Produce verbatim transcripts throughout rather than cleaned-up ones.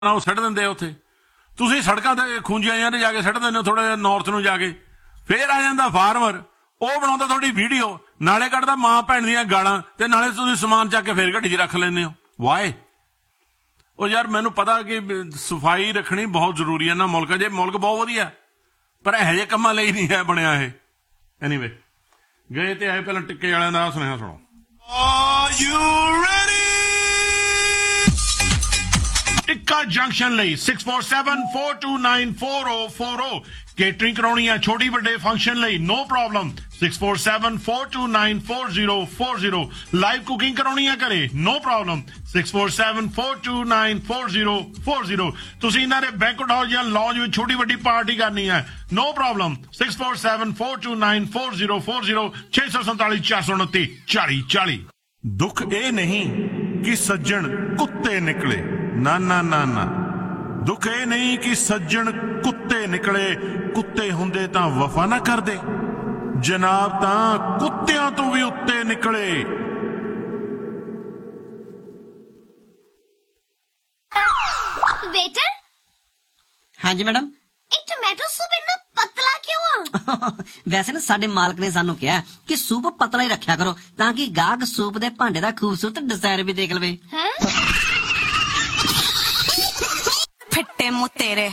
ਉਹ ਸਿੱਟ ਦਿੰਦੇ ਆ ਉੱਥੇ। ਤੁਸੀਂ ਸੜਕਾਂ ਤੇ ਖੂੰਜੀਆਂ ਤੇ ਜਾ ਕੇ ਸਿੱਟ ਦਿੰਦੇ ਹੋ ਥੋੜਾ ਜਿਹਾ ਨੌਰਥ ਨੂੰ ਜਾ ਕੇ। ਫੇਰ ਆ ਜਾਂਦਾ ਫਾਰਮਰ, ਉਹ ਬਣਾਉਂਦਾ ਤੁਹਾਡੀ ਵੀਡੀਓ, ਨਾਲੇ ਕੱਢਦਾ ਮਾਂ ਭੈਣ ਦੀਆਂ ਗਾਲਾਂ ਤੇ ਨਾਲੇ ਤੁਸੀਂ ਸਮਾਨ ਚੱਕ ਕੇ ਫੇਰ ਗੱਡੀ 'ਚ ਰੱਖ ਲੈਂਦੇ ਹੋ। ਵਾਏ ਉਹ ਯਾਰ ਮੈਨੂੰ ਪਤਾ ਕਿ ਸਫਾਈ ਰੱਖਣੀ ਬਹੁਤ ਜ਼ਰੂਰੀ ਹੈ ਨਾ ਮੁਲਕ। ਜੇ ਮੁਲਕ ਬਹੁਤ ਵਧੀਆ ਪਰ ਇਹੋ ਜਿਹੇ ਕੰਮਾਂ ਲਈ ਨਹੀਂ ਹੈ ਬਣਿਆ ਇਹ। ਐਨੀਵੇ ਗਏ ਤੇ ਆਏ, ਪਹਿਲਾਂ ਟਿੱਕੇ ਵਾਲਿਆਂ ਦਾ ਸੁਨੇਹਾ ਸੁਣੋ। ਟਿੱਕਾ ਜੰਕਸ਼ਨ ਲਈ six four seven four two nine four ਓ ਫੋਰ ਓ। ਕੇਟਰਿੰਗ ਕਰਾਉਣੀ ਹੈ ਛੋਟੀ ਵੱਡੇ ਫੰਕਸ਼ਨ ਲਈ, no problem, six four seven four two nine four zero four zero. Live cooking ਕਰਾਉਣੀ ਹੈ ਘਰੇ, no problem, six four seven four two nine four zero four zero. ਤੁਸੀਂ ਇਹਨਾਂ ਦੇ ਬੈਂਕਟ ਹਾਲ ਜਾਂ ਲੌਂਜ ਵਿੱਚ ਛੋਟੀ ਵੱਡੀ ਪਾਰਟੀ ਕਰਨੀ ਹੈ, no problem, six four seven four two nine four zero four zero. ਛੇ ਸੌ ਸੰਤਾਲੀ ਚਾਰ ਸੌ ਉਨੱਤੀ ਚਾਲੀ ਚਾਲੀ। ਦੁੱਖ ਇਹ ਨਹੀਂ ਕਿ ਸੱਜਣ ਕੁੱਤੇ ਨਿਕਲੇ, ਨਾ ਨਾ ਨਾ ਨਾ। ਦੁੱਖ ਇਹ ਨਹੀਂ ਕਿ ਸੱਜਣ ਕੁੱਤੇ ਨਿਕਲੇ, ਕੁੱਤੇ ਹੁੰਦੇ ਤਾਂ ਵਫਾ ਨਾ ਕਰਦੇ, ਜਨਾਬ ਤਾਂ ਕੁੱਤਿਆਂ ਤੋਂ ਵੀ ਉੱਤੇ ਨਿਕਲੇ। ਵੇਟਰ। ਹਾਂਜੀ ਮੈਡਮ। ਇਹ ਟੋਮੈਟੋ ਸੂਪ ਇੰਨਾ ਪਤਲਾ ਕਿਉਂ ਆ? ਵੈਸੇ ਨਾ ਸਾਡੇ ਮਾਲਕ ਨੇ ਸਾਨੂੰ ਕਿਹਾ ਕਿ ਸੂਪ ਪਤਲਾ ਹੀ ਰੱਖਿਆ ਕਰੋ ਤਾਂ ਕਿ ਗਾਹਕ ਸੂਪ ਦੇ ਭਾਂਡੇ ਦਾ ਖੂਬਸੂਰਤ ਡਿਜ਼ਾਈਨ ਵੀ ਦੇਖ ਲਵੇ। ਫਿੱਟੇ ਮੂੰਹ ਤੇਰੇ।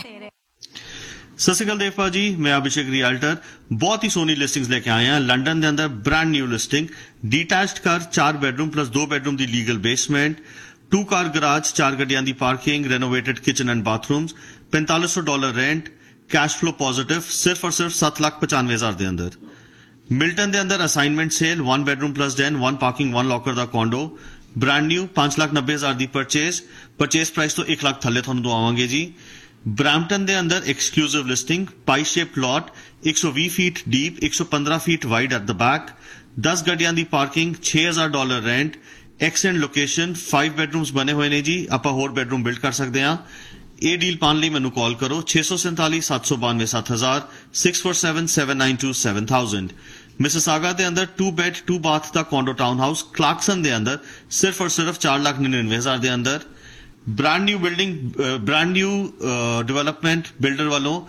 ਸਤਿ ਸ਼੍ਰੀ ਅਕਾਲ ਦੇਵ ਭਾਜੀ, ਮੈਂ ਅਭਿਸ਼ੇਕ ਰਿਆਲਟਰ। ਬਹੁਤ ਹੀ ਸੋਹਣੀ ਲਿਸਟਿੰਗਸ ਲੈ ਕੇ ਆਏ ਹਾਂ ਲੰਡਨ ਦੇ ਅੰਦਰ। ਬ੍ਰਾਂਡ ਨਿਊ ਲਿਸਟਿੰਗ, ਡੀਟੈਚਡ ਘਰ, ਚਾਰ ਬੈਡਰੂਮ ਪਲੱਸ ਦੋ bedroom the legal basement, to car garage, ਚਾਰ ਗੱਡੀਆਂ ਦੀ ਪਾਰਕਿੰਗ, ਰੈਨੋਵੇਟਡ ਕਿਚਨ ਐਂਡ ਬਾਥਰੂਮਸ, पैंतालीस सौ dollar rent, cash flow positive, सिर्फ और सिर्फ सत्त लाख पचानवे हजार के अंदर। मिल्टन के अंदर assignment cell, one bedroom plus Dane, one parking, one locker का कॉन्डो, ब्रांड न्यू, पांच लाख नब्बे हजार की परचेज, परचेज प्राइस तो एक लाख थले थोड़ा दवावांगे जी। ब्रैम्पटन के अंदर एक्सक्लूसिव लिस्टिंग, पाई शेप लॉट, एक सौ बीस फीट डीप, एक सौ पंद्रह feet wide at the back, दस गड्डियां की पार्किंग, छह हजार dollar rent, accent location, five bedrooms बने हुए ने जी। आप होर बेडरूम बिल्ड कर सकते हैं। ਇਹ ਡੀਲ ਪਾਉਣ ਲਈ ਮੈਨੂੰ ਕਾਲ ਕਰੋ ਛੇ ਸੌ ਸੈਂਤਾਲੀ ਸੱਤ ਸੌ ਬਾਨਵੇਂ ਸੱਤ ਹਜ਼ਾਰ, six four seven seven nine to seven thousand. Mississauga ਦੇ ਅੰਦਰ to bad to bath the condo town house ਕਲਾਰਕਸਨ ਦੇ ਅੰਦਰ ਸਿਰਫ ਔਰ ਸਿਰਫ ਚਾਰ ਲੱਖ ਨੜਿਨਵੇਂ ਹਜ਼ਾਰ ਦੇ ਅੰਦਰ। Brand new building, brand new development builder ਵੱਲੋਂ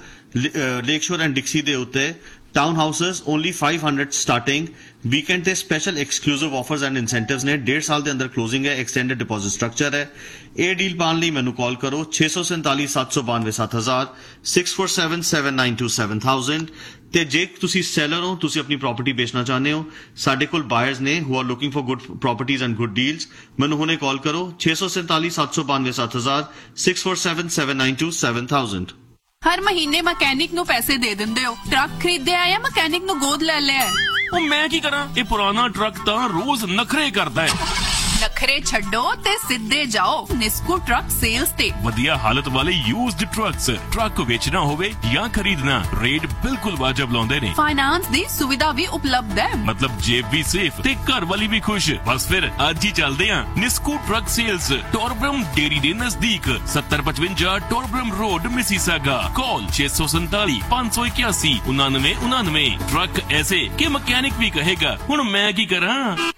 ਲੇਕ ਸ਼ੋਰ ਐਂਡ ਡਿਕਸੀ ਦੇ ਉੱਤੇ town houses only five hundred starting. Weekend ते special exclusive offers and incentives ने। डेढ़ साल के अंदर क्लोजिंग है, एक्सटेंडेड डिपॉजिट स्ट्रक्चर है। ये डील पाने लिए मैनू कॉल करो छे सौ सैंताली सत्त सौ बानवे सत्त हजार, six four seven seven nine two seven thousand. ते जे तुसी सैलर हो, तुसी अपनी प्रॉपर्टी बेचना चाहते हो, साडे कोल बायर्स ने who are looking for good properties and good deals, मैनू हुणे कॉल करो छे सौ सैंताली सत्त सौ बानवे सत्त हजार, six four seven seven nine two seven thousand. ਹਰ ਮਹੀਨੇ ਮਕੈਨਿਕ ਨੂੰ ਪੈਸੇ ਦੇ ਦਿੰਦੇ ਹੋ। ਟਰੱਕ ਖਰੀਦਿਆ ਜਾਂ ਮਕੈਨਿਕ ਨੂੰ ਗੋਦ ਲੈ ਲਿਆ? ਉਹ ਮੈਂ ਕੀ ਕਰਾਂ, ਇਹ ਪੁਰਾਣਾ ਟਰੱਕ ਤਾਂ ਰੋਜ਼ ਨਖਰੇ ਕਰਦਾ ਹੈ। ਨਖਰੇ ਛੱਡੋ ਤੇ ਸਿੱਧੇ ਜਾਓ ਨਿਸਕੂ ਟਰੱਕ ਸੇਲਸ ਤੇ। ਵਧੀਆ ਹਾਲਤ ਵਾਲੇ ਯੂਜ਼ਡ ਟਰੱਕਸ, ਟਰੱਕ ਵੇਚਣਾ ਹੋਵੇ ਜਾਂ ਖਰੀਦਣਾ, ਰੇਟ ਬਿਲਕੁਲ ਵਾਜਬ ਲਾਉਂਦੇ ਨੇ। ਫਾਈਨਾਂਸ ਦੀ ਸੁਵਿਧਾ ਵੀ ਉਪਲਬਧ ਹੈ, ਮਤਲਬ ਜੇਬ ਵੀ ਸੇਫ ਤੇ ਘਰ ਵਾਲੀ ਵੀ ਖੁਸ਼। ਬਸ ਫਿਰ ਅੱਜ ਹੀ ਚੱਲਦੇ ਆਂ ਨਿਸਕੂ ਟਰੱਕ ਸੇਲਸ, ਟੋਰਬਰਮ ਡੇਰੀ ਦੇ ਨਜ਼ਦੀਕ, ਸੱਤਰ ਪਚਵੰਜਾ ਟੋਰਬਰਮ ਰੋਡ, ਮਿਸੀਸਾਗਾ। कॉल छह सौ सैंताली पांच सौ इक्यासी उनानवे उनानवे। ट्रक ऐसे कि मैकेनिक भी कहेगा हुण मैं की करा।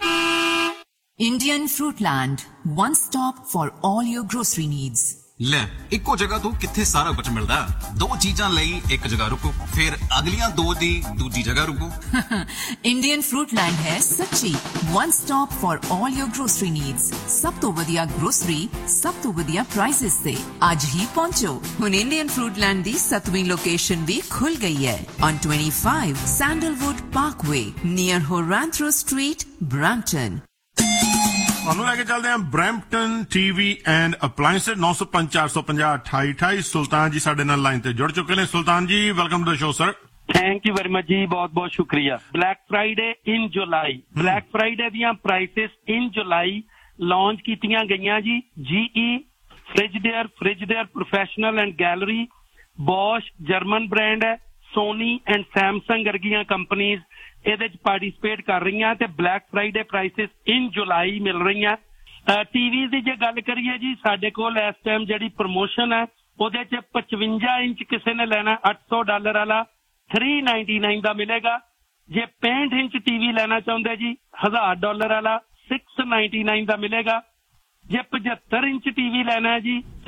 Indian Fruitland, one stop for all your grocery needs. ਲੈ ਇੱਕੋ ਜਗ੍ਹਾ ਤੋਂ ਕਿੱਥੇ ਸਾਰਾ ਕੁਝ ਮਿਲਦਾ। ਦੋ ਚੀਜ਼ਾਂ ਲਈ ਇੱਕ ਜਗ੍ਹਾ ਰੁਕੋ, ਫਿਰ ਅਗਲੀਆਂ ਦੋ ਦੀ ਦੂਜੀ ਜਗ੍ਹਾ ਰੁਕੋ। Indian Fruitland ਹੈ ਸੱਚੀ one stop for all your grocery needs। ਸਭ ਤੋਂ ਵਧੀਆ ਗਰੋਸਰੀ, ਸਭ ਤੋਂ ਵਧੀਆ ਪ੍ਰਾਈਸਿਸ ਤੇ ਅੱਜ ਹੀ ਪਹੁੰਚੋ। ਹੁਣ Indian Fruitland ਦੀ ਸੱਤਵੀਂ ਲੋਕੇਸ਼ਨ ਵੀ ਖੁੱਲ ਗਈ ਹੈ on twenty-five Sandalwood Parkway near Horanthrop Street, Brampton। ਤੁਹਾਨੂੰ ਲੈ ਕੇ ਚੱਲਦੇ ਹਾਂ ਬਰੈਂਪਟਨ ਟੀਵੀ ਐਂਡ ਅਪਲਾਇੰਸਸ। ਨੌ ਸੌ ਪੰਜ ਚਾਰ ਸੌ ਪੰਜਾਹ ਅਠਾਈ ਅਠਾਈ। ਸੁਲਤਾਨ ਜੀ ਸਾਡੇ ਨਾਲ ਲਾਈਨ ਤੇ ਜੁੜ ਚੁੱਕੇ ਨੇ। ਸੁਲਤਾਨ ਜੀ welcome to the show sir. Thank you very much ਜੀ, ਬਹੁਤ ਬਹੁਤ ਸ਼ੁਕਰੀਆ। ਬਲੈਕ ਫਰਾਈਡੇ ਇਨ ਜੁਲਾਈ, ਬਲੈਕ ਫਰਾਈਡੇ ਦੀਆਂ ਪ੍ਰਾਈਸਿਸ ਇਨ ਜੁਲਾਈ ਲਾਂਚ ਕੀਤੀਆਂ ਗਈਆਂ ਜੀ। ਜੀਈ, ਫ੍ਰਿਜਡੇਅਰ, ਫ੍ਰਿਜਡੇਅਰ professional and gallery, Bose German brand ਹੈ, ਸੋਨੀ ਐਂਡ ਸੈਮਸੰਗ ਵਰਗੀਆਂ ਕੰਪਨੀਜ਼ ਇਹਦੇ ਚ ਪਾਰਟੀਸਪੇਟ ਕਰ ਰਹੀਆਂ ਤੇ ਬਲੈਕ ਫਰਾਈਡੇ ਪ੍ਰਾਈਸਿਸ ਇਨ ਜੁਲਾਈ ਮਿਲ ਰਹੀਆਂ। ਟੀਵੀ ਦੀ ਜੇ ਗੱਲ ਕਰੀਏ ਜੀ, ਸਾਡੇ ਕੋਲ ਇਸ ਟਾਈਮ ਜਿਹੜੀ ਪ੍ਰਮੋਸ਼ਨ ਹੈ ਉਹਦੇ ਚ ਪਚਵੰਜਾ ਇੰਚ ਕਿਸੇ ਨੇ ਲੈਣਾ ਅੱਠ ਸੌ ਡਾਲਰ ਵਾਲਾ ਥ੍ਰੀ ਨਾਈਨਟੀ ਨਾਈਨ ਦਾ ਮਿਲੇਗਾ। ਜੇ ਪੈਂਹਠ ਇੰਚ ਟੀਵੀ ਲੈਣਾ ਚਾਹੁੰਦੇ ਜੀ ਹਜ਼ਾਰ ਡਾਲਰ ਵਾਲਾ ਸਿਕਸ ਨਾਈਨਟੀ ਨਾਈਨ ਦਾ ਮਿਲੇਗਾ। ਜੇ ਪਝੱਤਰ ਇੰਚ ਟੀਵੀ ਲੈਣਾ ਹੈ ਜੀ ਤੇ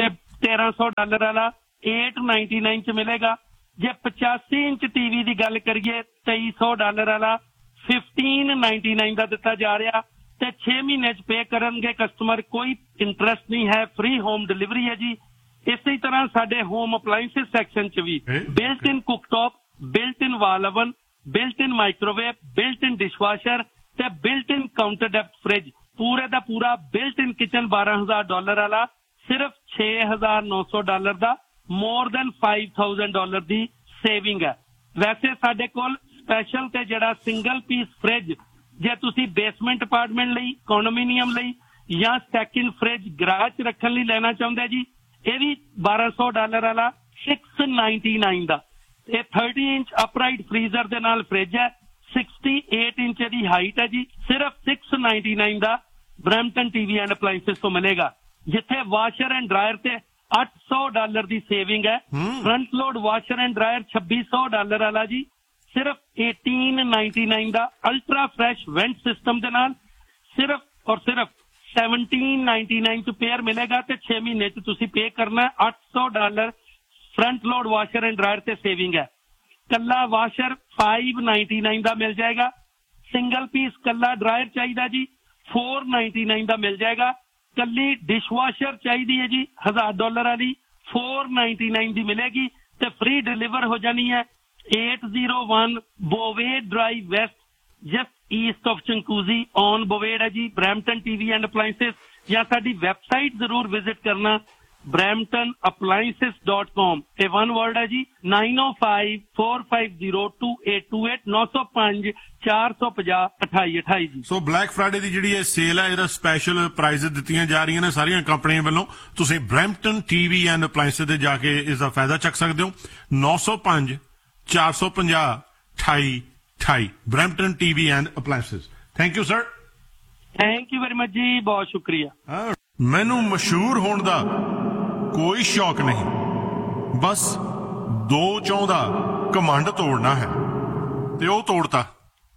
ਤੇਰਾਂ ਸੌ ਡਾਲਰ ਵਾਲਾ eight ninety-nine ਚ ਮਿਲੇਗਾ। ਜੇ ਪਚਾਸੀ ਇੰਚ ਟੀਵੀ ਦੀ ਗੱਲ ਕਰੀਏ ਤੇਈ ਸੌ ਡਾਲਰ ਵਾਲਾ fifteen ninety-nine ਦਾ ਦਿੱਤਾ ਜਾ ਰਿਹਾ ਤੇ ਛੇ ਮਹੀਨੇ ਚ ਪੇ ਕਰਨਗੇ ਕਸਟਮਰ, ਕੋਈ ਇੰਟਰਸਟ ਨਹੀਂ ਹੈ, ਫ੍ਰੀ ਹੋਮ ਡਿਲੀਵਰੀ ਹੈ ਜੀ। ਇਸੇ ਤਰ੍ਹਾਂ ਸਾਡੇ ਹੋਮ ਅਪਲਾਈਐਂਸਿਸ ਸੈਕਸ਼ਨ ਚ ਵੀ ਬਿਲਟ ਇਨ ਕੁਕਟੌਪ, ਬਿਲਟ ਇਨ ਵਾਲ ਓਵਨ, ਬਿਲਟ ਇਨ ਮਾਈਕ੍ਰੋਵੇਵ, ਬਿਲਟ ਇਨ ਡਿਸ਼ਵਾਸ਼ਰ ਤੇ ਬਿਲਟ ਇਨ ਕਾਊਂਟਰ ਡੈਪਥ ਫ੍ਰਿਜ, ਪੂਰੇ ਦਾ ਪੂਰਾ ਬਿਲਟ ਇਨ ਕਿਚਨ ਬਾਰਾਂ ਹਜ਼ਾਰ ਡਾਲਰ ਵਾਲਾ ਸਿਰਫ ਛੇ ਹਜ਼ਾਰ ਨੌ ਸੌ ਡਾਲਰ ਦਾ, more than five thousand dollar ਦੀ ਸੇਵਿੰਗ ਹੈ। ਵੈਸੇ ਸਾਡੇ ਕੋਲ ਸਪੈਸ਼ਲ ਤੇ ਜਿਹੜਾ ਸਿੰਗਲ ਪੀਸ ਫ੍ਰਿਜ, ਜੇ ਤੁਸੀਂ ਬੇਸਮੈਂਟ ਅਪਾਰਟਮੈਂਟ ਲਈ, ਕੰਡੋਮੀਨੀਅਮ ਲਈ ਜਾਂ ਸੈਕਿੰਡ ਫ੍ਰਿਜ ਗਰਾਜ 'ਚ ਰੱਖਣ ਲਈ ਲੈਣਾ ਚਾਹੁੰਦੇ ਜੀ, ਇਹ ਵੀ ਬਾਰਾਂ ਸੌ ਡਾਲਰ ਵਾਲਾ six ninety-nine ਦਾ। ਇਹ thirty ਇੰਚ ਅਪਰਾਈਟ ਫ੍ਰੀਜ਼ਰ ਦੇ ਨਾਲ ਫ੍ਰਿਜ ਹੈ, sixty-eight ਇੰਚ ਦੀ ਹਾਈਟ ਹੈ ਜੀ, ਸਿਰਫ six ninety-nine the Brampton TV and ਅਪਲਾਈਐਂਸਿਸ ਤੋਂ ਮਿਲੇਗਾ। ਜਿੱਥੇ ਵਾਸ਼ਰ ਐਂਡ ਡਰਾਇਰ ਤੇ ਅੱਠ ਸੌ ਡਾਲਰ ਦੀ ਸੇਵਿੰਗ ਹੈ, front load washer and dryer ਛੱਬੀ ਸੌ ਡਾਲਰ ਵਾਲਾ ਜੀ ਸਿਰਫ eighteen ninety-nine ਦਾ, ਅਲਟਰਾ ਫਰੈਸ਼ ਵੈਂਟ ਸਿਸਟਮ ਦੇ ਨਾਲ ਸਿਰਫ ਔਰ ਸਿਰਫ seventeen ninety-nine ਚ ਪੇਅਰ ਮਿਲੇਗਾ ਤੇ ਛੇ ਮਹੀਨੇ ਚ ਤੁਸੀਂ ਪੇ ਕਰਨਾ ਅੱਠ ਸੌ dollar front load washer and dryer ਤੇ ਸੇਵਿੰਗ ਹੈ। ਕੱਲਾ ਵਾਸ਼ਰ five ninety-nine ਦਾ ਮਿਲ ਜਾਏਗਾ। ਸਿੰਗਲ ਪੀਸ ਕੱਲਾ ਡਰਾਇਰ ਚਾਹੀਦਾ ਜੀ four ninety-nine ਦਾ ਮਿਲ ਜਾਏਗਾ। ਕੱਲੀ ਡਿਸ਼ਵਾਸ਼ਰ ਚਾਹੀਦੀ ਹੈ ਜੀ ਹਜ਼ਾਰ ਡਾਲਰ ਵਾਲੀ four ninety-nine ਦੀ ਮਿਲੇਗੀ ਤੇ ਫ੍ਰੀ ਡਿਲੀਵਰ ਹੋ ਜਾਣੀ ਹੈ। eight oh one Bovade Drive West, just east of Chinguacousy on Bovade ਹੈ ਜੀ, ਬਰੈਂਪਟਨ ਟੀਵੀ ਐਂਡ ਅਪਲਾਈਐਂਸਿਸ। ਜਾਂ ਸਾਡੀ ਵੈਬਸਾਈਟ ਜ਼ਰੂਰ ਵਿਜ਼ਿਟ ਕਰਨਾ brampton appliances dot com, ਇਹ ਵਨ ਵਰਡ ਹੈ ਜੀ। nine oh five four five zero two eight two eight nine oh five four five zero two eight two eight ਜੀ। ਸੋ black Friday ਦੀ ਜਿਹੜੀ ਇਹ ਸੇਲ ਹੈ, ਇਹਦਾ ਸਪੈਸ਼ਲ ਪ੍ਰਾਈਜ਼ ਦਿੱਤੀਆਂ ਜਾ ਰਹੀਆਂ ਨੇ ਸਾਰੀਆਂ ਕੰਪਨੀਆਂ ਵੱਲੋਂ। ਤੁਸੀਂ ਬਰੈਂਪਟਨ ਟੀਵੀ ਐਂਡ ਅਪਲਾਈਐਂਸਿਸ ਤੇ ਜਾ ਕੇ ਇਸ ਦਾ ਫਾਇਦਾ ਚੱਕ ਸਕਦੇ ਹੋ। nine oh five four five zero two eight two eight Brampton TV and ਅਪਲਾਈਐਂਸਿਸ। Thank you sir. Thank you very much ਜੀ, ਬਹੁਤ ਸ਼ੁਕਰੀਆ। ਮੈਨੂੰ ਮਸ਼ਹੂਰ ਹੋਣ ਦਾ ਕੋਈ ਸ਼ੌਕ ਨਹੀਂ, ਬਸ ਦੋ ਚੌਂ ਦਾ ਕਮਾਂਡ ਤੋੜਨਾ ਹੈ ਤੇ ਉਹ ਤੋੜਤਾ।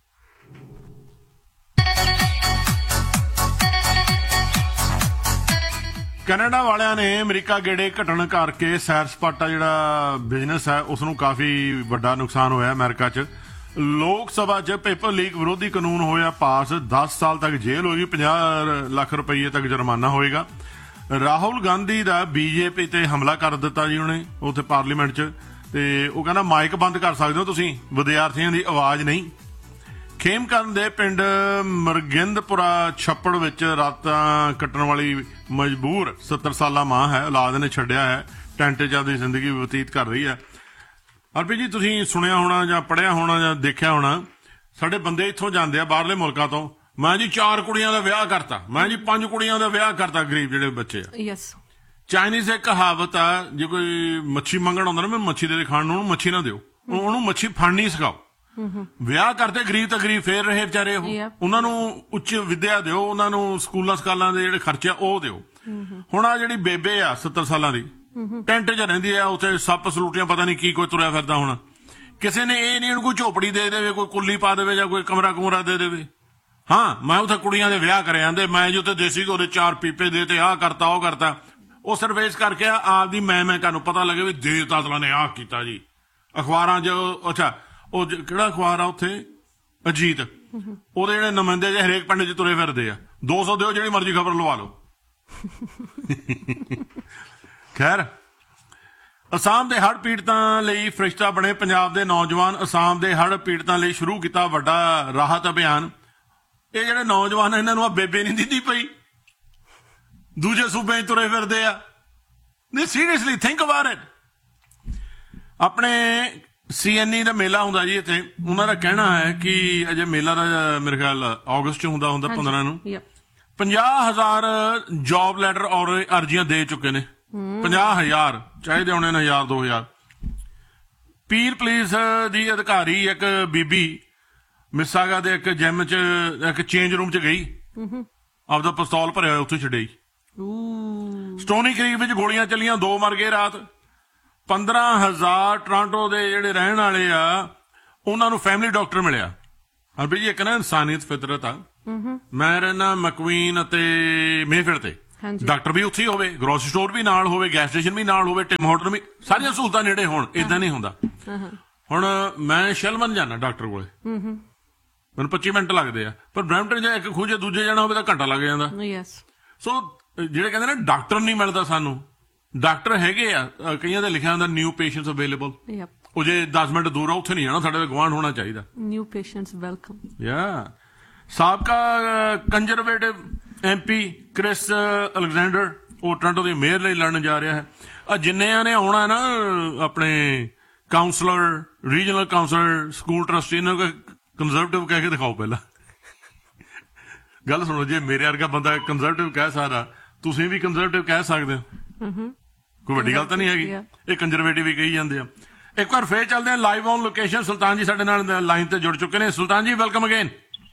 ਕੈਨੇਡਾ ਵਾਲਿਆਂ ਨੇ ਅਮਰੀਕਾ ਗੇੜੇ ਘਟਣ ਕਰਕੇ ਸੈਰ ਸਪਾਟਾ ਜਿਹੜਾ ਬਿਜ਼ਨਸ ਹੈ ਉਸ ਨੂੰ ਕਾਫੀ ਵੱਡਾ ਨੁਕਸਾਨ ਹੋਇਆ ਅਮਰੀਕਾ 'ਚ। ਲੋਕ ਸਭਾ 'ਚ ਪੇਪਰ ਲੀਕ ਵਿਰੋਧੀ ਕਾਨੂੰਨ ਹੋਇਆ ਪਾਸ, ਦਸ ਸਾਲ ਤੱਕ ਜੇਲ੍ਹ ਹੋਏਗੀ, ਪੰਜਾਹ ਲੱਖ ਰੁਪਏ ਤੱਕ ਜੁਰਮਾਨਾ ਹੋਏਗਾ। ਰਾਹੁਲ ਗਾਂਧੀ ਦਾ ਬੀਜੇਪੀ ਤੇ ਹਮਲਾ ਕਰ ਦਿੱਤਾ ਜੀ ਉਹਨੇ ਉੱਥੇ ਪਾਰਲੀਮੈਂਟ 'ਚ, ਤੇ ਉਹ ਕਹਿੰਦਾ ਮਾਈਕ ਬੰਦ ਕਰ ਸਕਦੇ ਹੋ ਤੁਸੀਂ, ਵਿਦਿਆਰਥੀਆਂ ਦੀ ਆਵਾਜ਼ ਨਹੀਂ। ਖੇਮਕਰਨ ਦੇ ਪਿੰਡ ਮਰਗਿੰਦਪੁਰਾ ਛੱਪੜ ਵਿੱਚ ਰਾਤਾਂ ਕੱਟਣ ਵਾਲੀ ਮਜਬੂਰ ਸੱਤਰ ਸਾਲਾ ਮਾਂ ਹੈ, ਔਲਾਦ ਨੇ ਛੱਡਿਆ ਹੈ, ਟੈਂਟ 'ਚ ਆਪਣੀ ਜ਼ਿੰਦਗੀ ਬਤੀਤ ਕਰ ਰਹੀ ਹੈ। ਅਰਪੀ ਜੀ, ਤੁਸੀਂ ਸੁਣਿਆ ਹੋਣਾ ਜਾਂ ਪੜ੍ਹਿਆ ਹੋਣਾ ਜਾਂ ਦੇਖਿਆ ਹੋਣਾ, ਸਾਡੇ ਬੰਦੇ ਇੱਥੋਂ ਜਾਂਦੇ ਆ ਬਾਹਰਲੇ ਮੁਲਕਾਂ ਤੋਂ, ਮੈਂ ਜੀ ਚਾਰ ਕੁੜੀਆਂ ਦਾ ਵਿਆਹ ਕਰਤਾ, ਮੈਂ ਜੀ ਪੰਜ ਕੁੜੀਆਂ ਦਾ ਵਿਆਹ ਕਰਤਾ, ਗਰੀਬ ਜਿਹੜੇ ਬੱਚੇ ਆ। ਯੈਸ, ਚਾਈਨੀਜ਼ ਇੱਕ ਕਹਾਵਤ ਆ, ਜੇ ਕੋਈ ਮੱਛੀ ਮੰਗਣ ਆਉਂਦਾ ਨਾ, ਮੈਂ ਮੱਛੀ ਦੇ ਖਾਣ ਨੂੰ, ਉਹਨੂੰ ਮੱਛੀ ਨਾ ਦਿਓ, ਉਹਨੂੰ ਮੱਛੀ ਫੜਨੀ ਸਿਖਾਓ। ਵਿਆਹ ਕਰਦੇ ਗਰੀਬ ਤਾਂ ਗਰੀਬ ਫੇਰ ਰਹੇ ਵਿਚਾਰੇ, ਉਹ ਉਹਨਾਂ ਨੂੰ ਉੱਚ ਵਿਦਿਆ ਦਿਓ, ਉਹਨਾਂ ਨੂੰ ਸਕੂਲਾਂ ਸਕਾਲਾਂ ਦੇ ਜਿਹੜੇ ਖਰਚੇ ਆ ਉਹ ਦਿਓ। ਹੁਣ ਆ ਜਿਹੜੀ ਬੇਬੇ ਆ ਸੱਤਰ ਸਾਲਾਂ ਦੀ, ਟੈਂਟ 'ਚ ਰਹਿੰਦੀ ਆ, ਉੱਥੇ ਸੱਪ ਸਲੂਟੀਆਂ ਪਤਾ ਨਹੀਂ ਕੀ ਕੋਈ ਤੁਰਿਆ ਫਿਰਦਾ। ਹੁਣ ਕਿਸੇ ਨੇ ਇਹ ਨਹੀਂ ਕੋਈ ਝੋਪੜੀ ਦੇ ਦੇਵੇ, ਕੋਈ ਕੁੱਲੀ ਪਾ ਦੇਵੇ ਜਾਂ ਕੋਈ ਕਮਰਾ ਕੁਮਰਾ ਦੇ ਦੇਵੇ। ਹਾਂ, ਮੈਂ ਉੱਥੇ ਕੁੜੀਆਂ ਦੇ ਵਿਆਹ ਕਰੇ ਜਾਂਦੇ, ਮੈਂ ਜੀ ਉੱਥੇ ਦੇਸੀ ਘਿਓ ਦੇ ਚਾਰ ਪੀਪੇ ਦੇ ਤੇ ਆਹ ਕਰਤਾ ਉਹ ਕਰਤਾ। ਉਹ ਸਿਰਫ ਇਸ ਕਰਕੇ ਆਪਦੀ ਮੈਂ ਮੈਂ ਤੁਹਾਨੂੰ ਪਤਾ ਲੱਗੇ ਵੀ ਦੇਵਤਾ ਤਲਾ ਨੇ ਆਹ ਕੀਤਾ ਜੀ। ਅਖਬਾਰਾਂ 'ਚ ਅੱਛਾ ਉਹ ਕਿਹੜਾ ਅਖਬਾਰ ਆ ਉੱਥੇ, ਅਜੀਤ, ਉਹਦੇ ਜਿਹੜੇ ਨੁਮਾਇੰਦੇ ਜੇ ਹਰੇਕ ਪਿੰਡ 'ਚ ਤੁਰੇ ਫਿਰਦੇ ਆ, ਦੋ ਸੌ ਦਿਓ ਜਿਹੜੀ ਮਰਜ਼ੀ ਖਬਰ ਲਵਾ ਲਓ। ਖੈਰ, ਅਸਾਮ ਦੇ ਹੜ੍ਹ ਪੀੜਤਾਂ ਲਈ ਫਰਿਸ਼ਤਾ ਬਣੇ ਪੰਜਾਬ ਦੇ ਨੌਜਵਾਨ। ਅਸਾਮ ਦੇ ਹੜ੍ਹ ਪੀੜਤਾਂ ਲਈ ਸ਼ੁਰੂ ਕੀਤਾ ਵੱਡਾ ਰਾਹਤ ਅਭਿਆਨ। ਇਹ ਜਿਹੜੇ ਨੌਜਵਾਨ ਇਹਨਾਂ ਨੂੰ ਆ ਬੇਬੇ ਨਹੀਂ ਦਿੰਦੀ ਪਈ, ਦੂਜੇ ਸੂਬੇ 'ਚ ਤੁਰੇ ਫਿਰਦੇ ਆ। ਨਹੀਂ, ਸੀਰੀਅਸਲੀ ਥਿੰਕ ਅਬਾਊਟ ਇਟ। ਆਪਣੇ ਸੀ ਐਨ ਈ ਦਾ ਮੇਲਾ ਹੁੰਦਾ ਜੀ ਇੱਥੇ, ਉਹਨਾਂ ਦਾ ਕਹਿਣਾ ਹੈ ਕਿ ਅਜੇ ਮੇਲਾ ਦਾ ਮੇਰੇ ਖਿਆਲ ਅਗਸਤ 'ਚ ਹੁੰਦਾ ਹੁੰਦਾ ਪੰਦਰਾਂ ਨੂੰ, ਪੰਜਾਹ ਹਜ਼ਾਰ ਜੌਬ ਲੈਟਰ ਔਰ ਅਰਜ਼ੀਆਂ ਦੇ ਚੁੱਕੇ ਨੇ। ਪੰਜਾਹ ਹਜ਼ਾਰ ਚਾਹੀਦੇ ਹੋਣੇ ਨੇ, ਹਜ਼ਾਰ ਦੋ ਹਜ਼ਾਰ। ਪੀਰ ਪੁਲਿਸ ਦੀ ਅਧਿਕਾਰੀ ਇੱਕ ਬੀਬੀ ਮਿਸਾਗਾ ਦੇ ਇੱਕ ਜਿਮ 'ਚ ਇੱਕ ਚੇਂਜ ਰੂਮ 'ਚ ਗਈ, ਆਪਦਾ ਪਿਸਤੌਲ ਭਰਿਆ ਹੋਇਆ ਉੱਥੇ ਛੱਡਿਆ। ਸਟੋਨੀ ਕ੍ਰੀਕ ਵਿੱਚ ਗੋਲੀਆਂ ਚੱਲੀਆਂ, ਦੋ ਮਰ ਗਏ ਰਾਤ। ਪੰਦਰਾਂ ਹਜ਼ਾਰ ਟੋਰਾਂਟੋ ਦੇ ਜਿਹੜੇ ਰਹਿਣ ਵਾਲੇ ਆ ਉਹਨਾਂ ਨੂੰ ਫੈਮਿਲੀ ਡਾਕਟਰ ਮਿਲਿਆ। ਹਰਬੀ ਜੀ, ਇੱਕ ਨਾ ਇਨਸਾਨੀਅਤ ਫਿਤਰਤ ਆ। ਮੈਂ ਰਹਿਣਾ ਮਕਵੀਨ ਅਤੇ ਮੇਫੇਅਰ ਤੇ, ਹਾਂਜੀ। ਡਾਕਟਰ ਵੀ ਉੱਥੇ ਹੀ ਹੋਵੇ, ਗਰੋਸਰੀ ਸਟੋਰ ਵੀ ਨਾਲ ਹੋਵੇ, ਗੈਸ ਸਟੇਸ਼ਨ ਵੀ ਨਾਲ ਹੋਵੇ, ਟਿਮ ਹੋਟਲ ਵੀ, ਸਾਰੀਆਂ ਸਹੂਲਤਾਂ ਨੇੜੇ ਹੋਣ। ਇਦਾਂ ਨਹੀਂ ਹੁੰਦਾ। ਹੁਣ ਮੈਂ ਸ਼ੈਲਮਨ ਜਾਣਾ ਡਾਕਟਰ ਕੋਲੇ, ਮੈਨੂੰ ਪੱਚੀ ਮਿੰਟ ਲੱਗਦੇ ਆ, ਪਰ ਬਰੈਂਪਟਨ ਜੇ ਇੱਕ ਖੂਜੇ ਦੂਜੇ ਜਾਣਾ ਹੋਵੇ ਤਾਂ ਘੰਟਾ ਲੱਗ ਜਾਂਦਾ। ਯੈਸ। ਸੋ ਜਿਹੜੇ ਕਹਿੰਦੇ ਨਾ ਡਾਕਟਰ ਨਹੀਂ ਮਿਲਦਾ ਸਾਨੂੰ, ਡਾਕਟਰ ਹੈਗੇ ਆ, ਅ, ਕਈਆਂ ਦੇ ਲਿਖਿਆ ਹੁੰਦਾ ਨਿਊ ਪੇਸ਼ੈਂਟਸ ਅਵੇਲੇਬਲ। ਯੈਪ। ਉਹ ਜੇ ਦਸ ਮਿੰਟ ਦੂਰ ਆ ਉੱਥੇ ਨਹੀਂ ਜਾਣਾ, ਸਾਡੇ ਗਵਾਂਢ ਹੋਣਾ ਚਾਹੀਦਾ। New patients welcome. ਯਾ ਸਾਬਕਾ ਕੰਜ਼ਰਵੇਟਿਵ ਐਮਪੀ ਕ੍ਰਿਸ ਅਲੈਗਜ਼ੈਂਡਰ, ਉਹ ਟੋਰਾਂਟੋ ਦੇ ਮੇਅਰ ਲਈ ਲੜਨ ਜਾ ਰਿਹਾ ਹੈ। ਆ ਜਿੰਨਿਆਂ ਨੇ ਆਉਣਾ ਨਾ ਆਪਣੇ councillor, regional councillor, school trustee, ਇਹਨਾਂ ਨੂੰ ਕੰਜ਼ਰਵੇਟਿਵ ਕਹਿ ਕੇ ਦਿਖਾਓ ਪਹਿਲਾਂ। ਗੱਲ ਸੁਣੋ, ਜੇ ਮੇਰੇ ਵਰਗਾ ਬੰਦਾ ਕੰਜ਼ਰਵੇਟਿਵ ਕਹਿ ਸਕਦਾ, ਤੁਸੀਂ ਵੀ ਕੰਜ਼ਰਵੇਟਿਵ ਕਹਿ ਸਕਦੇ ਹੋ। ਕੋਈ ਵੱਡੀ ਗੱਲ ਤਾਂ ਨਹੀਂ ਹੈਗੀ। ਇਹ ਕੰਜ਼ਰਵੇਟਿਵ ਵੀ ਕਹੀ ਜਾਂਦੇ ਆ। ਇੱਕ ਵਾਰ ਫੇਰ ਚੱਲਦੇ ਆ ਲਾਈਵ ਔਨ ਲੋਕੇਸ਼ਨ। ਸੁਲਤਾਨ ਜੀ ਸਾਡੇ ਨਾਲ ਲਾਈਨ ਤੇ ਜੁੜ ਚੁੱਕੇ ਨੇ। ਸੁਲਤਾਨ ਜੀ welcome again.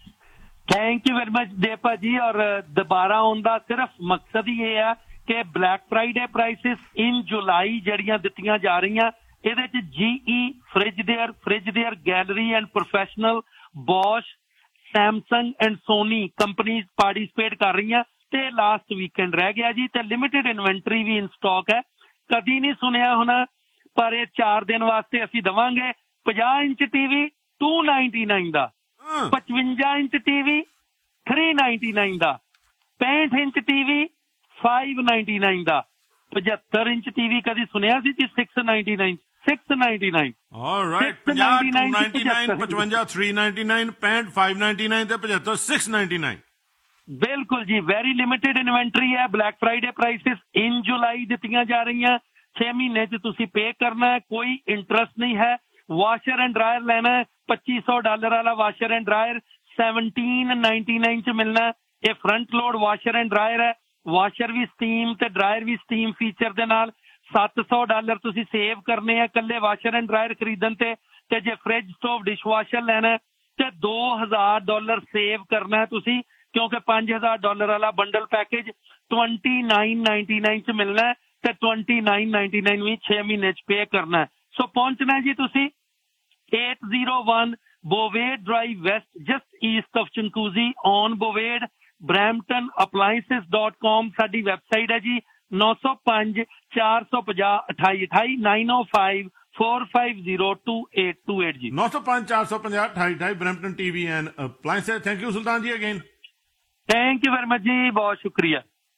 Thank you very much ਦੇਪਾ ਜੀ। ਔਰ ਦੁਬਾਰਾ ਆਉਣ ਦਾ ਸਿਰਫ ਮਕਸਦ ਹੀ ਇਹ ਆ ਕਿ ਬਲੈਕ ਫਰਾਈਡੇ ਪ੍ਰਾਈਸਿਸ ਇਨ ਜੁਲਾਈ ਜਿਹੜੀਆਂ ਦਿੱਤੀਆਂ ਜਾ ਰਹੀਆਂ, ਇਹਦੇ ਚ ਜੀਈ, ਫ੍ਰਿਜਦੇਅਰ, ਫ੍ਰਿਜਦੇਅਰ gallery and professional, Bose, Samsung and Soni companies participate ਕਰ ਰਹੀਆਂ ਤੇ ਲਾਸਟ ਵੀਕਐਂਡ ਰਹਿ ਗਿਆ ਜੀ। ਤੇ ਲਿਮਿਟਿਡ ਇਨਵੈਂਟਰੀ ਵੀ ਇਨ ਸਟਾਕ ਹੈ। ਕਦੀ ਨਹੀਂ ਸੁਣਿਆ ਹੋਣਾ, ਪਰ ਇਹ ਚਾਰ ਦਿਨ ਵਾਸਤੇ ਅਸੀਂ ਦੇਵਾਂਗੇ। ਪੰਜਾਹ inch TV to ninety nine ਦਾ, ਪਚਵੰਜਾ inch TV three ninety nine ਦਾ, ਪੈਂਹਠ inch TV five ninety nine ਦਾ, ਪਝੱਤਰ ਇੰਚ ਟੀਵੀ ਕਦੀ ਸੁਣਿਆ ਸੀ G six ninety nine, six ninety nine. All right, ਪੰਜਾਹ ਟੂ ਨਾਈਨਟੀ ਨਾਈਨ, ਪਚਵੰਜਾ ਥ੍ਰੀ ਨਾਈਨਟੀ ਨਾਈਨ, ਪੈਂਹਠ five ninety nine ਤੇ ਪਝੱਤਰ ਸਿਕਸ ਨਾਈਨਟੀ ਨਾਈਨ। ਬਿਲਕੁਲ ਜੀ, ਵੈਰੀ ਲਿਮਿਟਿਡ ਇਨਵੈਂਟਰੀ ਹੈ। ਬਲੈਕ ਫਰਾਈਡੇ ਪ੍ਰਾਈਸਿਸ ਇਨ ਜੁਲਾਈ ਦਿੱਤੀਆਂ ਜਾ ਰਹੀਆਂ। ਛੇ ਮਹੀਨੇ ਚ ਤੁਸੀਂ ਪੇ ਕਰਨਾ ਹੈ, ਕੋਈ ਇੰਟਰਸਟ ਨਹੀਂ ਹੈ। ਵਾਸ਼ਰ ਐਂਡ ਡਰਾਇਰ ਲੈਣਾ ਹੈ, ਪੱਚੀ ਸੌ ਡਾਲਰ ਵਾਲਾ washer and dryer seventeen ninety nine ਚ ਮਿਲਣਾ। ਇਹ front load washer and dryer ਹੈ। ਵਾਸ਼ਰ ਵੀ ਸਟੀਮ ਤੇ ਡਰਾਇਰ ਵੀ ਸਟੀਮ ਫੀਚਰ ਦੇ ਨਾਲ। ਸੱਤ ਸੌ ਡਾਲਰ ਤੁਸੀਂ ਸੇਵ ਕਰਨੇ ਆ ਇਕੱਲੇ ਵਾਸ਼ਰ ਐਂਡ ਡਰਾਇਰ ਖਰੀਦਣ ਤੇ। ਤੇ ਜੇ ਫ੍ਰਿਜ ਸਟੋਵ ਡਿਸ਼ਵਾਸ਼ਰ ਲੈਣਾ ਤੇ ਦੋ ਹਜ਼ਾਰ ਡਾਲਰ ਸੇਵ ਕਰਨਾ ਹੈ ਤੁਸੀਂ, ਕਿਉਂਕਿ ਪੰਜ ਹਜ਼ਾਰ ਡਾਲਰ ਵਾਲਾ bundle package twenty nine ninety nine ਚ ਮਿਲਣਾ ਹੈ ਤੇ ਟਵੈਂਟੀ ਨਾਈਨ ਨਾਈਨਟੀ ਨਾਈਨ ਵੀ ਛੇ ਮਹੀਨੇ ਚ ਪੇ ਕਰਨਾ ਹੈ। ਸੋ ਪਹੁੰਚਣਾ ਜੀ ਤੁਸੀਂ eight oh one Bovade Drive West, just east of Chinguacousy on Bovade, brampton appliances dot com ਸਾਡੀ ਵੈਬਸਾਈਟ ਹੈ ਜੀ। ਨੌ ਸੌ ਪੰਜ ਚਾਰ ਸੌ ਪੰਜਾਹ ਅਠਾਈ ਅਠਾਈ, nine oh five four five zero two eight two eight ਜੀ। ਨੌ ਸੌ ਪੰਜ ਚਾਰ ਸੌ ਪੰਜਾਹ ਅਠਾਈ ਅਠਾਈ, Brampton TV and appliances. Thank you ਸੁਲਤਾਨ ਜੀ again. Thank you very much ਜੀ, ਬਹੁਤ ਸ਼ੁਕਰੀਆ।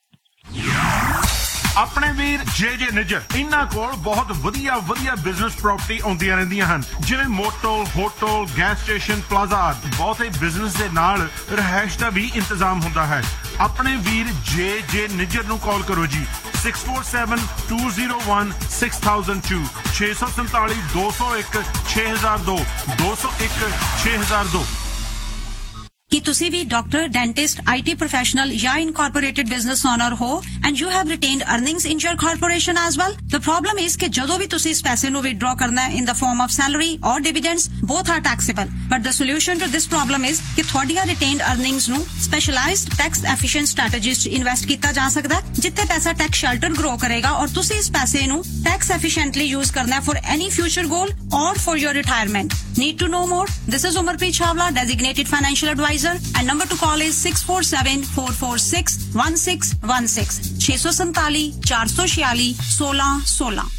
ਆਪਣੇ ਵੀਰ ਜੇ ਜੇ ਨਿੱਜਰ, ਇਹਨਾਂ ਕੋਲ ਬਹੁਤ ਵਧੀਆ ਵਧੀਆ ਬਿਜ਼ਨਸ ਪ੍ਰਾਪਰਟੀ ਆਉਂਦੀਆਂ ਰਹਿੰਦੀਆਂ ਹਨ, ਜਿਵੇਂ motel, hotel, gas station, plaza. ਬਹੁਤੇ ਬਿਜ਼ਨਸ ਦੇ ਨਾਲ ਰਿਹਾਇਸ਼ ਦਾ ਵੀ ਇੰਤਜ਼ਾਮ ਹੁੰਦਾ ਹੈ। ਆਪਣੇ ਵੀਰ ਜੇ ਜੇ ਨਿੱਜਰ ਨੂੰ ਕਾਲ ਕਰੋ ਜੀ, six four seven two oh one six thousand two, ਛੇ ਸੌ ਸੰਤਾਲੀ ਦੋ ਸੌ ਇੱਕ ਛੇ ਹਜ਼ਾਰ ਦੋ, ਦੋ ਸੌ ਇੱਕ ਛੇ ਹਜ਼ਾਰ ਦੋ। ਕੀ ਤੁਸੀਂ ਵੀ ਡਾਕਟਰ, ਡੈਂਟਿਸਟ, ਆਈਟੀ ਪ੍ਰੋਫੈਸ਼ਨਲ ਜਾਂ ਇਨਕੋਰਪੋਰੇਟਡ ਬਿਜ਼ਨਸ ਓਨਰ ਹੋ and you have ਰਿਟੇਨਡ earnings in your corporation as well? The problem is ਕਿ ਜਦੋਂ ਵੀ ਤੁਸੀਂ ਇਸ ਪੈਸੇ ਨੂੰ ਵਿਦਡਰਾ ਕਰਨਾ ਹੈ ਇਨ ਦ ਫਾਰਮ ਆਫ ਸੈਲਰੀ ਔਰ ਡਿਵੀਡੈਂਡਸ, both are taxable. But the solution to this problem is ਕਿ ਤੁਹਾਡੀਆਂ ਰਿਟੇਨਡ ਅਰਨਿੰਗਸ ਨੂੰ ਸਪੈਸ਼ਲਾਈਜ਼ਡ ਟੈਕਸ ਐਫੀਸ਼ੀਐਂਟ ਸਟ੍ਰੈਟੇਜੀਜ਼ 'ਚ ਇਨਵੈਸਟ ਕੀਤਾ ਜਾ ਸਕਦਾ ਹੈ, ਜਿੱਥੇ ਪੈਸਾ ਟੈਕਸ ਸ਼ੈਲਟਰ ਗਰੋ ਕਰੇਗਾ ਔਰ ਤੁਸੀਂ ਇਸ ਪੈਸੇ ਨੂੰ ਟੈਕਸ ਐਫੀਸ਼ੀਐਂਟਲੀ ਯੂਜ਼ ਕਰਨਾ ਹੈ ਫॉर ਐਨੀ ਫਿਊਚਰ ਗੋਲ ਔਰ for your retirement. Need to know more? This is Umarpreet Chawla, designated financial advisor, and number to call is six four seven four four six one six one six, six four seven four four six one six one six।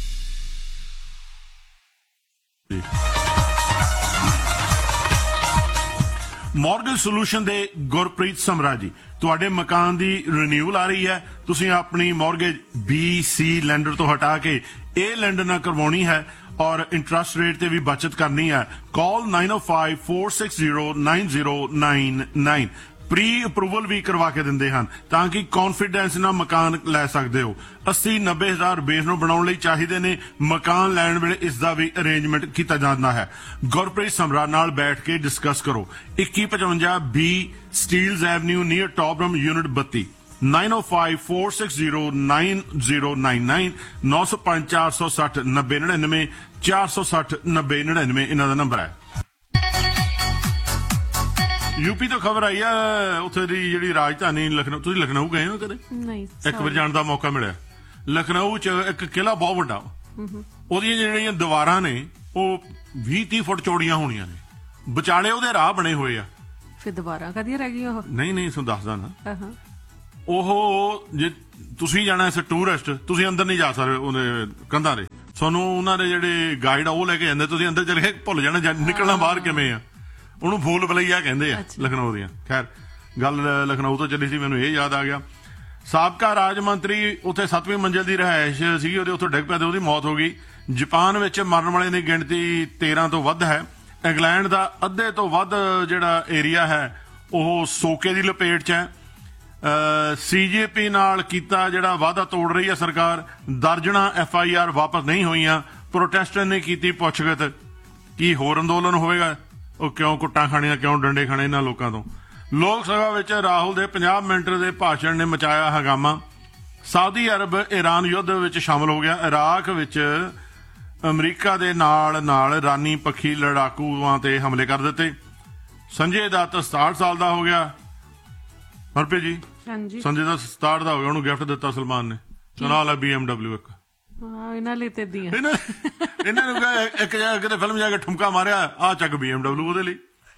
Mortgage solution ਦੇ ਗੁਰਪ੍ਰੀਤ ਸਮਰਾ ਜੀ, ਤੁਹਾਡੇ ਮਕਾਨ ਦੀ renewal ਆ ਰਹੀ ਹੈ, ਤੁਸੀਂ ਆਪਣੀ mortgage B C lander ਤੋਂ ਹਟਾ ਕੇ ਇਹ ਲੈਂਡਰ ਨਾਲ ਕਰਵਾਉਣੀ ਹੈ ਔਰ ਇੰਟਰਸਟ ਰੇਟ ਤੇ ਵੀ ਬਚਤ ਕਰਨੀ ਹੈ। ਕਾਲ nine oh five four six zero nine zero nine nine। Pre approval ਵੀ ਕਰਵਾ ਕੇ ਦਿੰਦੇ ਹਨ ਤਾਂ ਕਿ ਕੌਨਫੀਡੈਂਸ ਨਾਲ ਮਕਾਨ ਲੈ ਸਕਦੇ ਹੋ। ਅੱਸੀ ਨੱਬੇ ਹਜ਼ਾਰ ਬੇਸ ਨੂੰ ਬਣਾਉਣ ਲਈ ਚਾਹੀਦੇ ਨੇ। ਮਕਾਨ ਲੈਣ ਵੇਲੇ ਇਸ ਦਾ ਵੀ ਅਰੇਂਜਮੈਂਟ ਕੀਤਾ ਜਾਂਦਾ ਹੈ। ਗੁਰਪ੍ਰੀਤ ਸਮਰਾ ਨਾਲ ਬੈਠ ਕੇ ਡਿਸਕਸ ਕਰੋ। ਇੱਕੀ ਪਚਵੰਜਾ ਬੀ ਸਟੀਲਜ਼ ਐਵਨਿਊ ਨੀਅਰ ਟੌਪਰਮ ਯੂਨਿਟ ਬੱਤੀ, nine oh five four six zero nine zero nine nine, ਨੌ ਸੌ ਪੰਜ ਚਾਰ ਸੌ ਸੱਠ ਨੱਬੇ ਨੜਿਨਵੇਂ, ਚਾਰ ਸੌ ਸੱਠ ਨੱਬੇ ਨੜਿਨਵੇਂ ਇਹਨਾਂ ਦਾ ਨੰਬਰ ਹੈ। ਯੂਪੀ ਤੋਂ ਖਬਰ ਆਈ ਆ, ਉੱਥੇ ਦੀ ਜਿਹੜੀ ਰਾਜਧਾਨੀ ਲਖਨਊ, ਤੁਸੀਂ ਲਖਨਊ ਗਏ ਹੋ ਕਦੇ? ਨਹੀਂ, ਇੱਕ ਵਾਰ ਜਾਣ ਦਾ ਮੌਕਾ ਮਿਲਿਆ। ਲਖਨਊ ਚ ਇੱਕ ਕਿਲਾ ਬਹੁਤ ਵੱਡਾ, ਉਹਦੀਆਂ ਜਿਹੜੀਆਂ ਦੀਵਾਰਾਂ ਨੇ ਉਹ ਵੀਹ ਤੀਹ ਫੁੱਟ ਚੌੜੀਆਂ ਹੋਣੀਆਂ ਨੇ, ਵਿਚਾਲੇ ਉਹਦੇ ਰਾਹ ਬਣੇ ਹੋਏ ਆ। ਫਿਰ ਦੁਬਾਰਾ ਕਦੀ ਰਹਿ ਗਈ ਉਹ? ਨਹੀਂ ਨਹੀਂ, ਤੁਹਾਨੂੰ ਦੱਸਦਾ ਨਾ। ਉਹ ਜੇ ਤੁਸੀਂ ਜਾਣਾ ਐਸ ਟੂਰਿਸਟ, ਤੁਸੀਂ ਅੰਦਰ ਨਹੀਂ ਜਾ ਸਕਦੇ ਉਹਦੇ ਕੰਧਾਂ ਦੇ, ਤੁਹਾਨੂੰ ਉਹਨਾਂ ਦੇ ਜਿਹੜੇ ਗਾਈਡ ਆ ਉਹ ਲੈ ਕੇ ਜਾਂਦੇ, ਤੁਸੀਂ ਅੰਦਰ ਚਲੇ ਗਏ ਭੁੱਲ ਜਾਣਾ ਜਾਂ ਨਿਕਲਣਾ ਬਾਹਰ ਕਿਵੇਂ ਆ। ਉਹਨੂੰ ਫੂਲ ਬਲਈਆ ਕਹਿੰਦੇ ਆ ਲਖਨਊ ਦੀਆਂ। ਖੈਰ ਗੱਲ ਲਖਨਊ ਤੋਂ ਚੱਲੀ ਸੀ, ਮੈਨੂੰ ਇਹ ਯਾਦ ਆ ਗਿਆ। ਸਾਬਕਾ ਰਾਜ ਮੰਤਰੀ ਉੱਥੇ ਸੱਤਵੀਂ ਮੰਜ਼ਿਲ ਦੀ ਰਿਹਾਇਸ਼ ਸੀਗੀ ਉਹਦੇ, ਉੱਥੋਂ ਡਿੱਗ ਪਿਆ ਤੇ ਉਹਦੀ ਮੌਤ ਹੋ ਗਈ। ਜਾਪਾਨ ਵਿੱਚ ਮਰਨ ਵਾਲਿਆਂ ਦੀ ਗਿਣਤੀ ਤੇਰਾਂ ਤੋਂ ਵੱਧ ਹੈ। ਇੰਗਲੈਂਡ ਦਾ ਅੱਧੇ ਤੋਂ ਵੱਧ ਜਿਹੜਾ ਏਰੀਆ ਹੈ ਉਹ ਸੋਕੇ ਦੀ ਲਪੇਟ 'ਚ ਹੈ। ਸੀਜੇਪੀ ਨਾਲ ਕੀਤਾ ਜਿਹੜਾ ਵਾਅਦਾ ਤੋੜ ਰਹੀ ਹੈ ਸਰਕਾਰ। ਦਰਜਣਾ ਐਫ ਆਈ ਆਰ ਵਾਪਸ ਨਹੀਂ ਹੋਈਆਂ। ਪ੍ਰੋਟੈਸਟਰ ਨੇ ਕੀਤੀ ਪੁੱਛਗਿੱਛ, ਕੀ ਹੋਰ ਅੰਦੋਲਨ ਹੋਵੇਗਾ? ਉਹ ਕਿਉਂ ਕੁੱਟਾਂ ਖਾਣੀਆਂ, ਕਿਉਂ ਡੰਡੇ ਖਾਣੇ ਇਹਨਾਂ ਲੋਕਾਂ ਤੋਂ। ਲੋਕ ਸਭਾ ਵਿੱਚ ਰਾਹੁਲ ਦੇ ਪੰਜਾਹ ਮਿੰਟ ਦੇ ਭਾਸ਼ਣ ਨੇ ਮਚਾਇਆ ਹੰਗਾਮਾ। ਸਾਊਦੀ ਅਰਬ ਈਰਾਨ ਯੁੱਧ ਵਿੱਚ ਸ਼ਾਮਲ ਹੋ ਗਿਆ। ਇਰਾਕ ਵਿੱਚ ਅਮਰੀਕਾ ਦੇ ਨਾਲ ਨਾਲ ਇਰਾਨੀ ਪੱਖੀ ਲੜਾਕੂਆਂ ਤੇ ਹਮਲੇ ਕਰ ਦਿੱਤੇ। ਸੰਜੇ ਦੱਤ ਸਤਾਹਠ ਸਾਲ ਦਾ ਹੋ ਗਿਆ। ਹਰਪ੍ਰੀਤ ਜੀ, ਹਾਂਜੀ, ਸੰਜੇ ਦੱਤ ਸਤਾਹਠ ਦਾ ਹੋ ਗਿਆ, ਉਹਨੂੰ ਗਿਫਟ ਦਿੱਤਾ ਸਲਮਾਨ ਨੇ, ਨਾਲ ਬੀ ਐਮ ਡਬਲਿਊ ਇੱਕ। ਹਾਂ, ਇਹਨਾਂ ਲਈ ਤੇ ਦੀਆਂ ਇਹਨਾਂ ਇਹਨਾਂ ਨੂੰ ਇੱਕ ਜਗ੍ਹਾ ਕਿਤੇ ਫਿਲਮ ਜਾ ਕੇ ਠੁਮਕਾ ਮਾਰਿਆ, ਆ ਚੱਕ ਬੀ ਐਮ ਡਬਲਿਊ ਉਹਦੇ ਲਈ।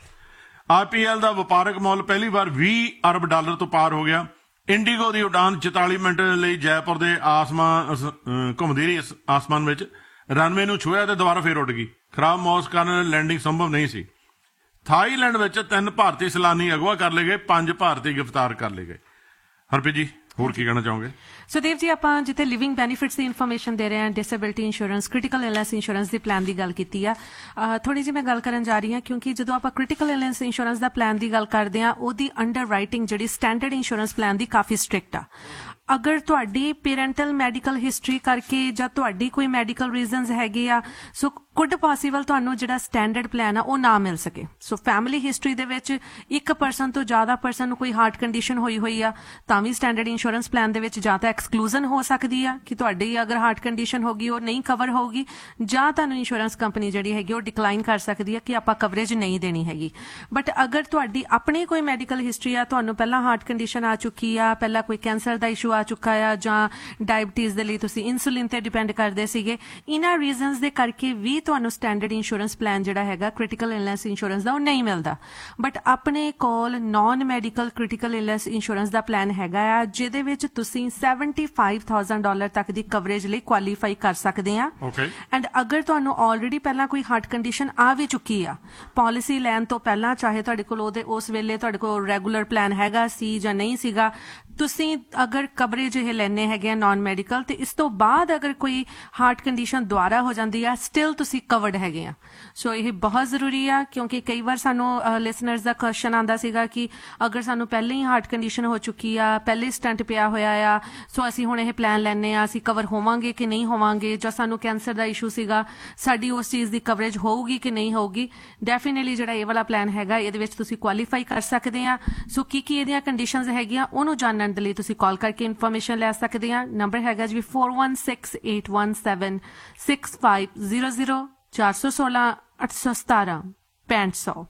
ਆਈ ਪੀ ਐਲ ਦਾ ਵਪਾਰਕ ਮੁੱਲ ਪਹਿਲੀ ਵਾਰ ਵੀਹ ਅਰਬ ਡਾਲਰ ਤੋਂ ਪਾਰ ਹੋ ਗਿਆ। ਇੰਡੀਗੋ ਦੀ ਉਡਾਨ ਚੁਤਾਲੀ ਮਿੰਟ ਲਈ ਜੈਪੁਰ ਦੇ ਆਸਮਾਨ ਘੁੰਮਦੀ ਰਹੀ ਆਸਮਾਨ ਵਿੱਚ, ਰਨਵੇ ਨੂੰ ਛੂਹਿਆ ਤੇ ਦੁਬਾਰਾ ਫੇਰ ਉੱਡ ਗਈ। ਖਰਾਬ ਮੌਸਮ ਕਾਰਨ ਲੈਂਡਿੰਗ ਸੰਭਵ ਨਹੀਂ ਸੀ। ਥਾਈਲੈਂਡ ਵਿੱਚ ਤਿੰਨ ਭਾਰਤੀ ਸੈਲਾਨੀ ਅਗਵਾ ਕਰ ਲਏ ਗਏ, ਪੰਜ ਭਾਰਤੀ ਗ੍ਰਿਫਤਾਰ ਕਰ ਲਏ ਗਏ। ਹਰਪ੍ਰੀਤ ਜੀ, ਹੋਰ ਕੀ ਕਹਿਣਾ ਚਾਹੋਗੇ? ਸੁਦੇਵ ਜੀ, ਆਪਾਂ ਜਿੱਥੇ ਲਿਵਿੰਗ ਬੈਨੀਫਿਟਸ ਦੀ ਇਨਫੋਰਮੇਸ਼ਨ ਦੇ ਰਹੇ ਹਾਂ, disability insurance, critical illness insurance ਦੇ ਪਲਾਨ ਦੀ ਗੱਲ ਕੀਤੀ ਆ। ਥੋੜੀ ਜਿਹੀ ਮੈਂ ਗੱਲ ਕਰਨ ਜਾ ਰਹੀ ਹਾਂ ਕਿਉਂਕਿ ਜਦੋਂ ਆਪਾਂ ਕ੍ਰਿਟੀਕਲ ਇਲਨੈਸ ਇੰਸ਼ੋਰੈਂਸ ਦਾ ਪਲਾਨ ਦੀ ਗੱਲ ਕਰਦੇ ਹਾਂ, ਉਹਦੀ ਅੰਡਰ ਰਾਈਟਿੰਗ ਜਿਹੜੀ ਸਟੈਂਡਰਡ ਇੰਸ਼ੋਰੈਂਸ ਪਲਾਨ ਦੀ ਕਾਫੀ ਸਟ੍ਰਿਕਟ ਆ। ਅਗਰ ਤੁਹਾਡੀ ਪੇਰੈਂਟਲ ਮੈਡੀਕਲ ਹਿਸਟਰੀ ਕਰਕੇ ਜਾਂ ਤੁਹਾਡੀ ਕੋਈ ਮੈਡੀਕਲ ਰੀਜ਼ਨਸ ਹੈਗੇ ਆ, ਸੋ ਕੁਡ ਪੋਸੀਬਲ ਤੁਹਾਨੂੰ ਜਿਹੜਾ ਸਟੈਂਡਰਡ ਪਲਾਨ ਆ ਉਹ ਨਾ ਮਿਲ ਸਕੇ। ਸੋ ਫੈਮਿਲੀ ਹਿਸਟਰੀ ਦੇ ਵਿੱਚ ਇੱਕ ਪਰਸਨ ਤੋਂ ਜ਼ਿਆਦਾ ਪਰਸਨ ਨੂੰ ਕੋਈ ਹਾਰਟ ਕੰਡੀਸ਼ਨ ਹੋਈ ਹੋਈ ਆ ਤਾਂ ਵੀ ਸਟੈਂਡਰਡ ਇੰਸ਼ੋਰੈਂਸ ਪਲਾਨ ਦੇ ਵਿੱਚ ਜਾਂ ਤਾਂ ਐਕਸਕਲੂਜ਼ਨ ਹੋ ਸਕਦੀ ਆ ਕਿ ਤੁਹਾਡੀ ਅਗਰ ਹਾਰਟ ਕੰਡੀਸ਼ਨ ਹੋਗੀ ਉਹ ਨਹੀਂ ਕਵਰ ਹੋਊਗੀ, ਜਾਂ ਤੁਹਾਨੂੰ ਇੰਸ਼ੋਰੈਂਸ ਕੰਪਨੀ ਜਿਹੜੀ ਹੈਗੀ ਉਹ ਡਿਕਲਾਈਨ ਕਰ ਸਕਦੀ ਆ ਕਿ ਆਪਾਂ ਕਵਰੇਜ ਨਹੀਂ ਦੇਣੀ ਹੈਗੀ। ਬਟ ਅਗਰ ਤੁਹਾਡੀ ਆਪਣੀ ਕੋਈ ਮੈਡੀਕਲ ਹਿਸਟਰੀ ਆ, ਤੁਹਾਨੂੰ ਪਹਿਲਾਂ ਹਾਰਟ ਕੰਡੀਸ਼ਨ ਆ ਚੁੱਕੀ ਆ, ਪਹਿਲਾਂ ਕੋਈ ਕੈਂਸਰ ਦਾ ਇਸ਼ੂ ਆ ਚੁੱਕਾ ਆ, ਜਾਂ ਡਾਇਬਟੀਜ਼ ਦੇ ਲਈ ਤੁਸੀਂ ਇਨਸੂਲਿਨ ਤੇ ਡਿਪੈਂਡ ਕਰਦੇ ਸੀਗੇ, ਇਹਨਾਂ ਰੀਜ਼ਨਸ ਦੇ ਕਰਕੇ ਵੀ ਤੁਹਾਨੂੰ ਸਟੈਂਡਰਡ ਇੰਸ਼ੋਰੈਂਸ ਪਲਾਨ ਜਿਹੜਾ ਹੈਗਾ ਕ੍ਰਿਟੀਕਲ ਇਲਨੈਸ ਇੰਸ਼ੋਰੈਂਸ ਦਾ ਉਹ ਨਹੀਂ ਮਿਲਦਾ। ਬਟ ਆਪਣੇ ਕੋਲ non medical critical illness insurance ਦਾ ਪਲਾਨ ਹੈਗਾ ਆ, ਜਿਹਦੇ ਵਿੱਚ ਤੁਸੀਂ ਪਚੱਤਰ ਹਜ਼ਾਰ ਡਾਲਰ ਤੱਕ ਦੀ ਕਵਰੇਜ ਲਈ ਕੁਆਲੀਫਾਈ ਕਰ ਸਕਦੇ ਆ। ਐਂਡ ਅਗਰ ਤੁਹਾਨੂੰ ਆਲਰੇਡੀ ਪਹਿਲਾਂ ਕੋਈ ਹਾਰਟ ਕੰਡੀਸ਼ਨ ਆ ਵੀ ਚੁੱਕੀ ਆ, ਪਾਲਿਸੀ ਲੈਣ ਤੋਂ ਪਹਿਲਾਂ, ਚਾਹੇ ਤੁਹਾਡੇ ਕੋਲ ਉਹਦੇ ਉਸ ਵੇਲੇ ਤੁਹਾਡੇ ਕੋਲ ਰੈਗੂਲਰ ਪਲਾਨ ਹੈਗਾ ਸੀ ਜਾਂ ਨਹੀਂ ਸੀਗਾ, ਤੁਸੀਂ ਅਗਰ ਕਵਰੇਜ ਇਹ ਲੈਣੇ ਹੈਗੇ ਆ ਨਾਨ ਮੈਡੀਕਲ, ਤੇ ਇਸ ਤੋਂ ਬਾਅਦ ਅਗਰ ਕੋਈ ਹਾਰਟ ਕੰਡੀਸ਼ਨ ਦੁਆਰਾ ਹੋ ਜਾਂਦੀ ਆ, ਸਟਿਲ ਤੁਸੀਂ ਕਵਰਡ ਹੈਗੇ ਆ। ਸੋ ਇਹ ਬਹੁਤ ਜ਼ਰੂਰੀ ਆ ਕਿਉਂਕਿ ਕਈ ਵਾਰ ਸਾਨੂੰ ਲਿਸਨਰਸ ਦਾ ਕੁਐਸਚਨ ਆਉਂਦਾ ਸੀਗਾ ਕਿ ਅਗਰ ਸਾਨੂੰ ਪਹਿਲੇ ਹੀ ਹਾਰਟ ਕੰਡੀਸ਼ਨ ਹੋ ਚੁੱਕੀ ਆ, ਪਹਿਲੇ ਸਟੰਟ ਪਿਆ ਹੋਇਆ ਆ, ਸੋ ਅਸੀਂ ਹੁਣ ਇਹ ਪਲਾਨ ਲੈਣੇ ਆ, ਅਸੀਂ ਕਵਰ ਹੋਵਾਂਗੇ ਕਿ ਨਹੀਂ ਹੋਵਾਂਗੇ, ਜਾਂ ਸਾਨੂੰ ਕੈਂਸਰ ਦਾ ਇਸ਼ੂ ਸੀਗਾ, ਸਾਡੀ ਉਸ ਚੀਜ਼ ਦੀ ਕਵਰੇਜ ਹੋਊਗੀ ਕਿ ਨਹੀਂ ਹੋਊਗੀ। ਡੈਫੀਨੇਟਲੀ ਜਿਹੜਾ ਇਹ ਵਾਲਾ ਪਲਾਨ ਹੈਗਾ ਇਹਦੇ ਵਿੱਚ ਤੁਸੀਂ ਕੁਆਲੀਫਾਈ ਕਰ ਸਕਦੇ ਆ। ਸੋ ਕੀ ਕੀ ਇਹਦੀਆਂ ਕੰਡੀਸ਼ਨਸ ਹੈਗੀਆਂ ਉਹਨੂੰ ਜਾਣਨ ਦੇ ਲਈ ਤੁਸੀਂ ਕਾਲ ਕਰਕੇ ਇਨਫੋਰਮੇਸ਼ਨ ਲੈ ਸਕਦੇ ਆ। ਨੰਬਰ ਹੈਗਾ ਜੀ four one six eight one seven six five zero zero ਚਾਰ ਸੌ ਸੋਲਾਂ ਅੱਠ ਸੌ ਸਤਾਰਾਂ ਪੈਂਹਠ ਸੌ।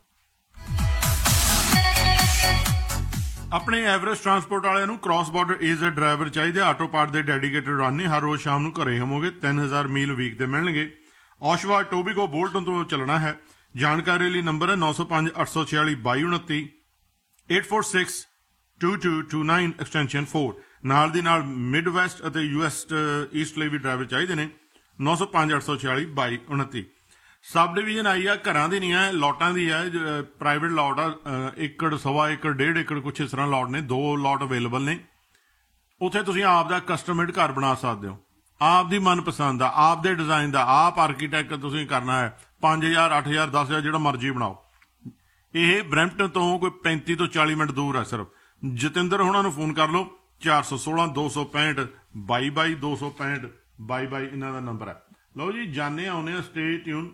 ਆਪਣੇ ਐਵਰੇਜ ਟਰਾਂਸਪੋਰਟ ਵਾਲਿਆਂ ਨੂੰ ਕ੍ਰਾਸ ਬਾਰਡਰ ਏਜ ਦੇ ਡਰਾਈਵਰ ਚਾਹੀਦੇ। ਆਟੋ ਪਾਰਟ ਦੇ ਡੈਡੀਕੇਟਡ ਰਨ ਨੇ, ਹਰ ਰੋਜ਼ ਸ਼ਾਮ ਨੂੰ ਘਰੇ ਹੋਵੋਗੇ। ਤਿੰਨ ਹਜ਼ਾਰ ਮੀਲ ਵੀਕ ਦੇ ਮਿਲਣਗੇ। ਔਸ਼ਵਾ ਟੋਬੀਗੋ ਬੋਲਟਨ ਤੋਂ ਚੱਲਣਾ ਹੈ। ਜਾਣਕਾਰੀ ਲਈ ਨੰਬਰ ਹੈ ਨੌ ਸੌ ਪੰਜ ਅੱਠ ਸੌ ਛਿਆਲੀ ਬਾਈ ਉਨੱਤੀ eight four six two two two nine extension four। ਨਾਲ ਦੀ ਨਾਲ ਮਿਡ ਵੈਸਟ ਅਤੇ ਯੂਐਸ ਈਸਟ ਲਈ ਵੀ ਡਰਾਈਵਰ ਚਾਹੀਦੇ ਨੇ। ਨੌ ਸੌ ਪੰਜ ਅੱਠ ਸੌ ਛਿਆਲੀ ਬਾਈ ਉਨੱਤੀ। ਸਬ ਡਿਵੀਜ਼ਨ ਆਈ ਆ, ਘਰਾਂ ਦੀ ਨਹੀਂ ਹੈ, ਲੋਟਾਂ ਦੀ ਹੈ। ਪ੍ਰਾਈਵੇਟ ਲੋਟ ਆ, ਏਕੜ ਸਵਾ ਏਕੜ ਡੇਢ ਏਕੜ ਕੁਛ ਇਸ ਤਰ੍ਹਾਂ ਲੋਟ ਨੇ। ਦੋ ਲੋਟ ਅਵੇਲੇਬਲ ਨੇ। ਉੱਥੇ ਤੁਸੀਂ ਆਪ ਦਾ ਕਸਟਮੇਡ ਘਰ ਬਣਾ ਸਕਦੇ ਹੋ, ਆਪ ਦੀ ਮਨਪਸੰਦ ਦਾ, ਆਪ ਦੇ ਡਿਜ਼ਾਈਨ ਦਾ। ਆਪ ਆਰਕੀਟੈਕਟ ਤੁਸੀਂ ਕਰਨਾ ਹੈ, ਪੰਜ ਹਜ਼ਾਰ ਅੱਠ ਹਜ਼ਾਰ ਦਸ ਹਜ਼ਾਰ ਜਿਹੜਾ ਮਰਜ਼ੀ ਬਣਾਓ। ਇਹ ਬਰੈਂਪਟਨ ਤੋਂ ਕੋਈ ਪੈਂਤੀ ਤੋਂ ਚਾਲੀ ਮਿੰਟ ਦੂਰ ਹੈ ਸਿਰਫ। ਜਤਿੰਦਰ ਹੋਣਾ ਨੂੰ ਫੋਨ ਕਰ ਲਓ, ਚਾਰ ਸੌ ਸੋਲਾਂ ਦੋ ਸੌ ਪੈਂਹਠ ਬਾਈ ਬਾਈ ਦੋ ਸੌ ਪੈਂਹਠ ਬਾਈ ਬਾਈ ਇਹਨਾਂ ਦਾ ਨੰਬਰ ਹੈ। ਲਓ ਜੀ, ਜਾਣੇ ਆਉਨੇ ਆ, ਸਟੇ ਟਿਊਨ।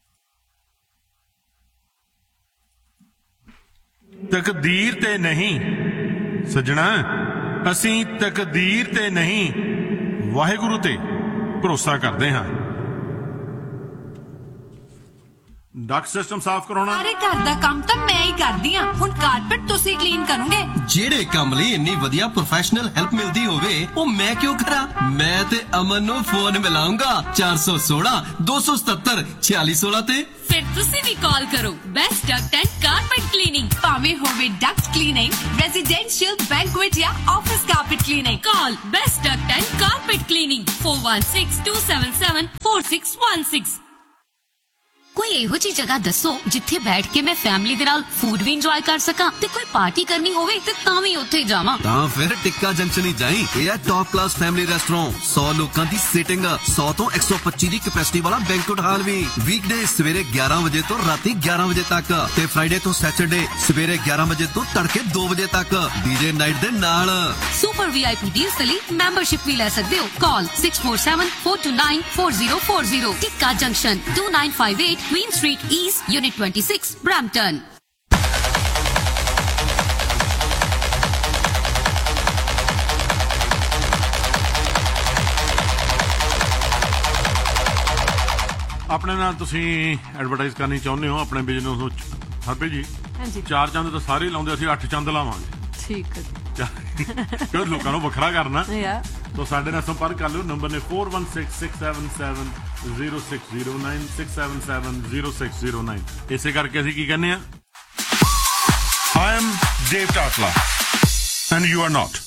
ਤਕਦੀਰ ਤੇ ਨਹੀਂ ਸੱਜਣਾ, ਅਸੀਂ ਤਕਦੀਰ ਤੇ ਨਹੀਂ ਵਾਹਿਗੁਰੂ ਤੇ ਭਰੋਸਾ ਕਰਦੇ ਹਾਂ। ਡਕ ਸਿਸਟਮ ਸਾਫ਼ ਕਰਾਉਣਾ। ਸਾਰੇ ਘਰ ਦਾ ਕੰਮ ਤਾਂ ਮੈਂ ਹੀ ਕਰਦੀ ਆ, ਹੁਣ ਕਾਰਪੇਟ ਤੁਸੀਂ ਕਲੀਨ ਕਰੋਗੇ। ਜਿਹੜੇ ਕੰਮ ਲਈ ਇੰਨੀ ਵਧੀਆ ਪ੍ਰੋਫੈਸ਼ਨਲ ਹੈਲਪ ਮਿਲਦੀ ਹੋਵੇ ਉਹ ਮੈਂ ਕਿਉਂ ਕਰਾਂ? ਮੈਂ ਤੇ ਅਮਨ ਨੂੰ ਫੋਨ ਮਿਲਾਉਂਗਾ ਚਾਰ ਸੌ ਸੋਲਾਂ ਦੋ ਸੌ ਸਤੱਤਰ ਛਿਆਲੀ ਸੋਲਾਂ ਤੇ। ਫਿਰ ਤੁਸੀਂ ਵੀ ਕਾਲ ਕਰੋ best Duckett and carpet cleaning, ਭਾਵੇਂ ਹੋਵੇ ਡਕਟ ਕਲੀਨਿੰਗ, ਰੈਜ਼ੀਡੈਂਸ਼ੀਅਲ, ਬੈਂਕੁਏਟ ਜਾਂ office carpet cleaning. Call best Duckett and carpet cleaning four one six two seven seven four six one six। ਕੋਈ ਇਹੋ ਜਿਹੀ ਜਗ੍ਹਾ ਦੱਸੋ ਜਿੱਥੇ ਬੈਠ ਕੇ ਮੈਂ ਫੈਮਿਲੀ ਦੇ ਨਾਲ ਫੂਡ ਵੀ ਇੰਜੋਏ ਕਰ ਸਕਾਂ ਤੇ ਕੋਈ ਪਾਰਟੀ ਕਰਨੀ ਹੋਵੇ ਤੇ ਤਾਂ ਵੀ ਉੱਥੇ ਜਾਵਾਂ। ਤਾਂ ਫਿਰ ਟਿੱਕਾ ਜੰਕਸ਼ਨ ਹੀ ਜਾਈਂ। ਇਹ ਹੈ ਟੌਪ ਕਲਾਸ ਫੈਮਿਲੀ ਰੈਸਟੋਰੈਂਟ, ਸੌ ਲੋਕਾਂ ਦੀ ਸੀਟਿੰਗ, ਸੌ ਤੋਂ ਇੱਕ ਸੌ ਪੱਚੀ ਦੀ ਕੈਪੈਸਿਟੀ ਵਾਲਾ ਬੈਂਕੁਏਟ ਹਾਲ ਵੀ। ਵੀਕਡੇ ਸਵੇਰੇ ਗਿਆਰਾਂ ਵਜੇ ਤੋਂ ਰਾਤੀ ਗਿਆਰਾਂ ਵਜੇ ਤੱਕ ਤੇ ਫਰਾਈਡੇ ਤੋਂ ਸੈਟਰਡੇ ਸਵੇਰੇ ਗਿਆਰਾਂ ਵਜੇ ਤੋਂ ਤੜਕੇ ਦੋ ਵਜੇ ਤੱਕ ਡੀਜੇ ਨਾਈਟ ਦੇ ਨਾਲ। ਸੁਪਰ ਵੀਆਈਪੀ ਡੀਲਸ ਲਈ ਮੈਂਬਰਸ਼ਿਪ ਵੀ ਲੈ ਸਕਦੇ ਹੋ। ਕਾਲ six four seven four two nine four zero four zero। ਟਿੱਕਾ junction two nine five eight Queen Street East, Unit twenty-six, Brampton। ਆਪਣੇ ਨਾਲ ਤੁਸੀਂ ਐਡਵਰਟਾਈਜ਼ ਕਰਨੀ ਚਾਹੁੰਦੇ ਹੋ ਆਪਣੇ ਬਿਜ਼ਨਸ ਨੂੰ ਹਰਪ੍ਰੀਤ ਜੀ? ਹਾਂਜੀ। ਚਾਰ ਚੰਦ ਤਾਂ ਸਾਰੇ ਲਾਉਂਦੇ, ਅਸੀਂ ਅੱਠ ਚੰਦ ਲਾਵਾਂਗੇ। ਠੀਕ ਹੈ ਕਿਉਂ ਲੋਕਾਂ ਨੂੰ ਵੱਖਰਾ ਕਰਨਾ। ਯਾ तो साढ़े नाल संपर्क कर लो। नंबर ने four one six six seven seven zero six zero nine six seven seven zero six zero nine। इसे करके असीं की कहने आ, I am Dave Tatla and you are not।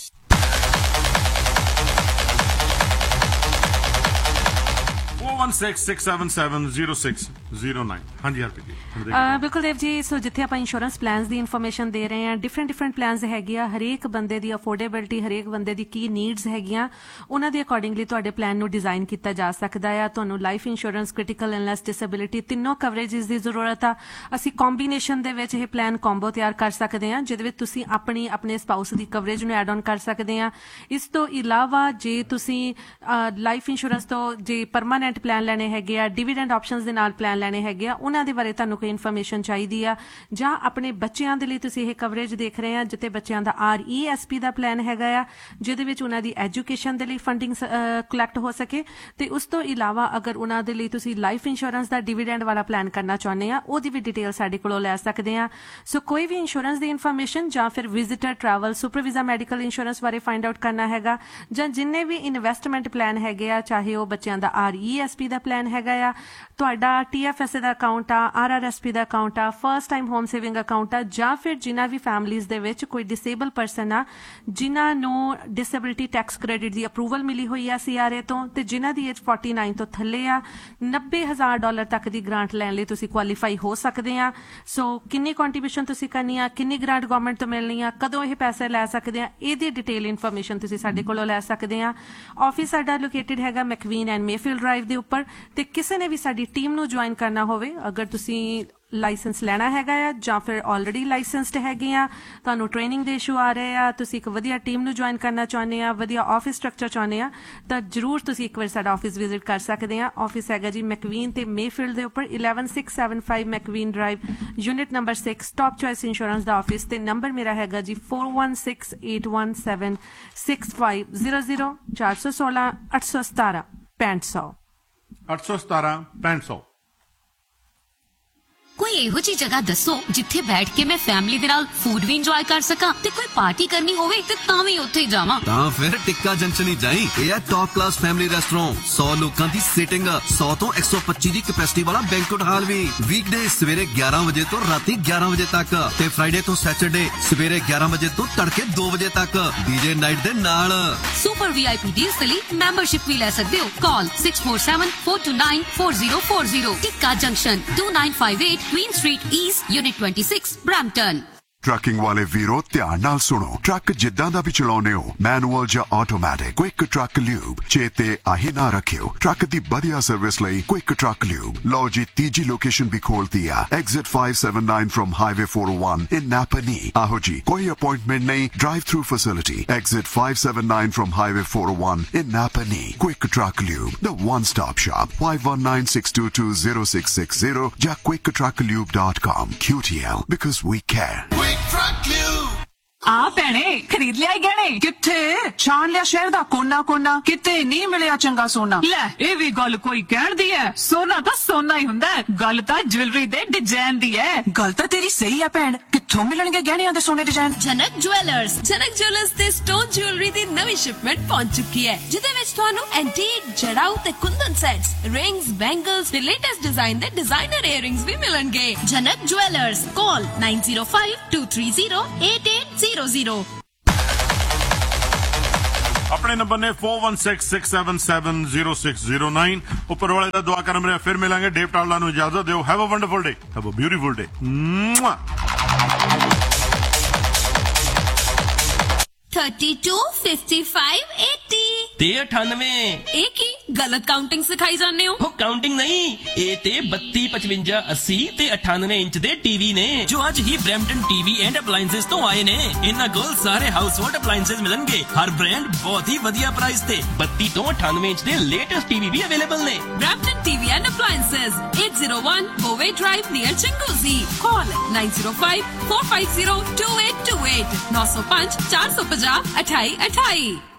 four one six six seven seven zero six zero nine। हाँ जी हरप्रीत जी। ਅਹ ਬਿਲਕੁਲ ਦੇਵ ਜੀ। ਸੋ ਜਿੱਥੇ ਆਪਾਂ insurance plans ਦੀ information ਦੇ ਰਹੇ ਹਾਂ, ਡਿਫਰੈਂਟ ਡਿਫਰੈਂਟ ਪਲਾਨਸ ਹੈਗੇ ਆ, ਹਰੇਕ ਬੰਦੇ ਦੀ ਅਫੋਰਡੇਬਿਲਟੀ, ਹਰੇਕ ਬੰਦੇ ਦੀ ਕੀ ਨੀਡਸ ਹੈਗੀਆਂ, ਉਹਨਾਂ ਦੇ ਅਕੋਰਡਿੰਗਲੀ ਤੁਹਾਡੇ ਪਲਾਨ ਨੂੰ ਡਿਜ਼ਾਈਨ ਕੀਤਾ ਜਾ ਸਕਦਾ ਆ। ਤੁਹਾਨੂੰ life insurance, critical illness, disability ਤਿੰਨੋਂ ਕਵਰੇਜਸ ਦੀ ਜ਼ਰੂਰਤ ਆ। ਅਸੀਂ ਕੰਬੀਨੇਸ਼ਨ ਦੇ ਵਿੱਚ ਇਹ ਪਲਾਨ ਕੰਬੋ ਤਿਆਰ ਕਰ ਸਕਦੇ ਹਾਂ, ਜਿਹਦੇ ਵਿੱਚ ਤੁਸੀਂ ਆਪਣੀ ਆਪਣੇ ਸਪਾਊਸ ਦੀ ਕਵਰੇਜ ਨੂੰ ਐਡ ਆਨ ਕਰ ਸਕਦੇ ਹਾਂ। ਇਸ ਤੋਂ ਇਲਾਵਾ ਜੇ ਤੁਸੀਂ ਲਾਈਫ ਇੰਸ਼ੋਰੈਂਸ ਤੋਂ ਜੇ ਪਰਮਾਨੈਂਟ ਪਲਾਨ ਲੈਣੇ ਹੈਗੇ ਆ, ਡਿਵੀਡੈਂਡ ਆਪਸ਼ਨਸ ਦੇ ਨਾਲ ਪਲਾਨ ਲੈਣੇ ਹੈਗੇ ਆ, ਉਹਨਾਂ ਦੇ ਬਾਰੇ ਤੁਹਾਨੂੰ ਕੋਈ ਇਨਫੋਰਮੇਸ਼ਨ ਚਾਹੀਦੀ ਆ, ਜਾਂ ਆਪਣੇ ਬੱਚਿਆਂ ਦੇ ਲਈ ਤੁਸੀਂ ਇਹ ਕਵਰੇਜ ਦੇਖ ਰਹੇ ਆ ਜਿੱਥੇ ਬੱਚਿਆਂ ਦਾ ਆਰ ਈ ਐਸ ਪੀ ਦਾ ਪਲਾਨ ਹੈਗਾ ਆ, ਜਿਹਦੇ ਵਿੱਚ ਉਹਨਾਂ ਦੀ ਐਜੂਕੇਸ਼ਨ ਦੇ ਲਈ ਫੰਡਿੰਗ ਕਲੈਕਟ ਹੋ ਸਕੇ। ਤੇ ਉਸ ਤੋਂ ਇਲਾਵਾ ਅਗਰ ਉਹਨਾਂ ਦੇ ਲਈ ਤੁਸੀਂ ਲਾਈਫ ਇੰਸ਼ੋਰੈਂਸ ਦਾ ਡਿਵੀਡੈਂਡ ਵਾਲਾ ਪਲਾਨ ਕਰਨਾ ਚਾਹੁੰਦੇ ਆ, ਉਹਦੀ ਵੀ ਡਿਟੇਲ ਸਾਡੇ ਕੋਲੋਂ ਲੈ ਸਕਦੇ ਆ। ਸੋ ਕੋਈ ਵੀ ਇੰਸ਼ੋਰੈਂਸ ਦੀ ਇਨਫੋਰਮੇਸ਼ਨ ਜਾਂ ਫਿਰ visitor travel super visa medical insurance ਬਾਰੇ ਫਾਈਂਡ ਆਊਟ ਕਰਨਾ ਹੈਗਾ, ਜਾਂ ਜਿੰਨੇ ਵੀ ਇਨਵੈਸਟਮੈਂਟ ਪਲਾਨ ਹੈਗੇ ਆ, ਚਾਹੇ ਉਹ ਬੱਚਿਆਂ ਦਾ ਆਰ ਈ ਐਸ ਪੀ ਦਾ ਪਲਾਨ ਹੈਗਾ ਆ, ਤੁਹਾਡਾ ਟੀ ਐਫ ਐਸ ਦਾ ਅਕਾਊਂਟ ਆ, ਆਰ ਆਰ ਐਸ ਪੀ ਦਾ ਅਕਾਊਂਟ ਆ, first time home saving account ਆ, ਜਾਂ ਫਿਰ ਜਿਨ੍ਹਾਂ ਵੀ ਫੈਮਲੀਜ਼ ਦੇ ਵਿੱਚ ਕੋਈ ਡਿਸੇਬਲ ਪਰਸਨ ਆ ਜਿਨ੍ਹਾਂ ਨੂੰ ਡਿਸੇਬਿਲਿਟੀ ਟੈਕਸ ਕ੍ਰੈਡਿਟ ਦੀ ਅਪਰੂਵਲ ਮਿਲੀ ਹੋਈ ਆ ਸੀ ਆਰ ਏ ਤੋਂ, ਤੇ ਜਿਨ੍ਹਾਂ ਦੀ ਏਜ forty-nine ਤੋਂ ਥੱਲੇ ਆ, ਨੱਬੇ ਹਜ਼ਾਰ ਡਾਲਰ ਤੱਕ ਦੀ ਗ੍ਰਾਂਟ ਲੈਣ ਲਈ ਤੁਸੀਂ ਕੁਆਲੀਫਾਈ ਹੋ ਸਕਦੇ ਆ। ਸੋ ਕਿੰਨੀ ਕੰਟਰੀਬਿਊਸ਼ਨ ਤੁਸੀਂ ਕਰਨੀ ਆ, ਕਿੰਨੀ ਗ੍ਰਾਂਟ ਗਵਰਨਮੈਂਟ ਤੋਂ ਮਿਲਣੀ ਆ, ਕਦੋਂ ਇਹ ਪੈਸੇ ਲੈ ਸਕਦੇ ਆ, ਇਹਦੀ ਡਿਟੇਲ ਇਨਫੋਰਮੇਸ਼ਨ ਤੁਸੀਂ ਸਾਡੇ ਕੋਲੋਂ ਲੈ ਸਕਦੇ ਆ। ਆਫਿਸ ਸਾਡਾ ਲੋਕੇਟਡ ਹੈਗਾ ਮੈਕਵੀਨ ਐਂਡ ਮੇਫੀਲਡ ਡਰਾਈਵ ਦੇ ਉੱਪਰ। ਤੇ ਕਿਸੇ ਨੇ ਵੀ ਸਾਡੀ ਟੀਮ ਨੂੰ ਜੁਆਇਨ ਕਰਨਾ ਹੋਵੇ, ਅਗਰ ਤੁਸੀਂ ਲਾਇਸੈਂਸ ਲੈਣਾ ਹੈਗਾ ਆ ਜਾਂ ਫਿਰ ਆਲਰੇਡੀ ਲਾਇਸੈਂਸਡ ਹੈਗੇ ਆ, ਤੁਹਾਨੂੰ ਟ੍ਰੇਨਿੰਗ ਦੇ ਇਸ਼ੂ ਆ ਰਹੇ ਆ, ਤੁਸੀਂ ਇੱਕ ਵਧੀਆ ਟੀਮ ਨੂੰ ਜੁਆਇਨ ਕਰਨਾ ਚਾਹੁੰਦੇ ਆ, ਵਧੀਆ ਆਫਿਸ ਸਟਰਕਚਰ ਚਾਹੁੰਦੇ ਆ, ਤਾਂ ਜਰੂਰ ਤੁਸੀਂ ਇੱਕ ਵਾਰ ਸਾਡਾ ਆਫਿਸ ਵਿਜ਼ਿਟ ਕਰ ਸਕਦੇ ਆ। ਆਫਿਸ ਹੈਗਾ ਜੀ ਮੈਕਵੀਨ ਤੇ ਮੇਫੀਲਡ ਦੇ ਉੱਪਰ eleven six seven five ਮੈਕਵੀਨ drive, unit number six, top choice insurance ਦਾ ਆਫਿਸ। ਤੇ ਨੰਬਰ ਮੇਰਾ ਹੈਗਾ ਜੀ four one six eight one seven six five zero zero ਚਾਰ ਸੌ ਸੋਲਾਂ ਅੱਠ ਸੌ ਸਤਾਰਾਂ ਪੈਂਹਠ ਸੌ ਅੱਠ ਸੌ ਸਤਾਰਾਂ ਪੈਂਹਠ ਸੌ। ਕੋਈ ਇਹੋ ਜਿਹੀ ਜਗ੍ਹਾ ਦੱਸੋ ਜਿੱਥੇ ਬੈਠ ਕੇ ਮੈਂ ਫੈਮਿਲੀ ਦੇ ਨਾਲ ਫੂਡ ਵੀ ਇੰਜੋਏ ਕਰ ਸਕਾਂ ਤੇ ਕੋਈ ਪਾਰਟੀ ਕਰਨੀ ਹੋਵੇ ਤੇ ਤਾਂ ਵੀ ਉੱਥੇ ਜਾਵਾਂ। ਤਾਂ ਫਿਰ ਟਿੱਕਾ ਜੰਕਸ਼ਨ ਹੀ ਜਾਈਂ। ਇਹ ਹੈ ਟੌਪ ਕਲਾਸ ਫੈਮਿਲੀ ਰੈਸਟੋਰੈਂਟ, ਸੌ ਲੋਕਾਂ ਦੀ ਸੀਟਿੰਗ, ਸੌ ਤੋਂ ਇੱਕ ਸੌ ਪੱਚੀ ਦੀ ਕੈਪੈਸਿਟੀ ਵਾਲਾ ਬੈਂਕੁਏਟ ਹਾਲ ਵੀ। ਵੀਕਡੇ ਸਵੇਰੇ ਗਿਆਰਾਂ ਵਜੇ ਤੋਂ ਰਾਤੀ ਗਿਆਰਾਂ ਵਜੇ ਤੱਕ ਤੇ ਫਰਾਈਡੇ ਤੋਂ ਸੈਟਰਡੇ ਸਵੇਰੇ ਗਿਆਰਾਂ ਵਜੇ ਤੋਂ ਤੜਕੇ ਦੋ ਵਜੇ ਤੱਕ ਡੀਜੇ ਨਾਈਟ ਦੇ ਨਾਲ। ਸੁਪਰ ਵੀਆਈਪੀ ਡੀਲਸ ਲਈ ਮੈਂਬਰਸ਼ਿਪ ਵੀ ਲੈ ਸਕਦੇ ਹੋ। ਕਾਲ six four seven four two nine four zero four zero। ਟਿੱਕਾ junction two nine five eight Queen Street East, Unit twenty-six, Brampton। Trucking ਵਾਲੇ ਵੀਰੋ ਧਿਆਨ ਨਾਲ ਸੁਣੋ। ਟਰੱਕ ਜਿੱਦਾਂ ਦਾ ਵੀ ਚਲਾਉਨੇ ਹੋ, ਮੈਨੂਅਲ ਜਾਂ ਆਟੋਮੈਟਿਕ, ਕੁਇਕ ਟਰੱਕ ਲਿਊਬ ਚੇਤੇ ਆਹੀ ਨਾ ਰੱਖਿਓ। ਟਰੱਕ ਦੀ ਵਧੀਆ ਸਰਵਿਸ ਲਈ ਕੁਇਕ ਟਰੱਕ ਲਿਊਬ। ਲਓ ਜੀ ਤੀਜੀ ਲੋਕੇਸ਼ਨ ਵੀ ਖੋਲਤੀ ਆ, exit five seventy-nine firm highway four oh one ਇਨ ਨਾਪਨੀ। ਆਹੋ ਜੀ, ਕੋਈ ਅਪਾਇੰਟਮੈਂਟ ਨਹੀਂ, drive through facility. Exit five seventy-nine firm highway four oh one in ਨਾਪਨੀ। Quick truck lube, the one stop shop। five one nine six two two zero six six zero ਜਾਂ quick truck lube dot com। Q T L, because we care। Quick Truck Lube। ਆ ਭੈਣੇ ਖਰੀਦ ਲਿਆ ਗਹਿਣੇ ਕਿੱਥੇ ਛਾਣ ਲਿਆ ਸ਼ਹਿਰ ਦਾ ਕੋਨਾ ਕੋਨਾ ਕਿਤੇ ਨਹੀਂ ਮਿਲਿਆ ਚੰਗਾ ਸੋਨਾ ਲੈ ਇਹ ਵੀ ਗੱਲ ਕੋਈ ਕਹਿਣ ਦੀ ਹੈ ਸੋਨਾ ਤਾਂ ਸੋਨਾ ਹੀ ਹੁੰਦਾ ਹੈ ਗੱਲ ਤਾਂ ਜੁਐਲਰੀ ਦੇ ਡਿਜ਼ਾਈਨ ਦੀ ਹੈ ਗੱਲ ਤਾਂ ਤੇਰੀ ਸਹੀ ਹੈ ਭੈਣ ਕਿੱਥੋਂ ਮਿਲਣਗੇ ਗਹਿਣਿਆਂ ਦੇ ਸੋਨੇ ਡਿਜ਼ਾਈਨ ਜਨਕ ਜੁਐਲਰਸ ਜਨਕ ਜੁਐਲਰਸ ਦੇ ਸਟੋਨ ਜੁਐਲਰੀ ਦੀ ਨਵੀਂ ਸ਼ਿਪਮੈਂਟ ਪਹੁੰਚ ਚੁੱਕੀ ਹੈ ਜਿਹਦੇ ਵਿੱਚ ਤੁਹਾਨੂੰ ਐਂਟੀਕ ਜੜਾਊ ਤੇ ਕੁੰਦਨ ਸੈਟਸ ਰਿੰਗਸ ਬੈਂਗਲਸ ਤੇ ਲੇਟੈਸਟ ਡਿਜ਼ਾਈਨ ਦੇ ਡਿਜ਼ਾਈਨਰ ਈਅਰਿੰਗਸ ਵੀ ਮਿਲਣਗੇ ਜਨਕ ਜੁਐਲਰਸ ਕਾਲ nine zero five two three zero eight eight zero zero अपने नंबर ने four one six six seven seven zero six zero nine ऊपर वाले का दुआ करम रहे फिर मिलेंगे डेव टावला नु इजाजत दो have a wonderful day have a beautiful day thirty-two fifty-five eighty ਤੇ ਅਠਾਨਵੇਂ ਇਹ ਕੀ ਗਲਤ ਕਾਊਂਟਿੰਗ ਸਿਖਾਈ ਜਾਂਦੇ ਹੋ ਉਹ ਕਾਊਂਟਿੰਗ ਨਹੀਂ ਇਹ ਤੇ ਬੱਤੀ ਪਚਵੰਜਾ ਅੱਸੀ ਤੇ ਅਠਾਨਵੇਂ ਇੰਚ ਦੇ ਟੀਵੀ ਨੇ ਜੋ ਅੱਜ ਹੀ ਬ੍ਰੈਂਪਟਨ ਟੀਵੀ ਐਂਡ ਅਪਲਾਈਐਂਸਸ ਤੋਂ ਆਏ ਨੇ ਇਹਨਾਂ ਕੋਲ ਸਾਰੇ ਹਾਊਸਹੋਲਡ ਅਪਲਾਈਐਂਸਸ ਮਿਲਣਗੇ ਹਰ ਬ੍ਰਾਂਡ ਬਹੁਤ ਹੀ ਵਧੀਆ ਪ੍ਰਾਈਸ ਤੇ ਬੱਤੀ ਤੋਂ ਅਠਾਨਵੇਂ ਇੰਚ ਦੇ ਲੇਟੈਸਟ ਟੀਵੀ ਵੀ ਅਵੇਲੇਬਲ ਨੇ Brampton TV and appliances eight oh one Boway Drive near Chinguzi call nine zero five four five zero two eight two eight nine zero five four five zero two eight two eight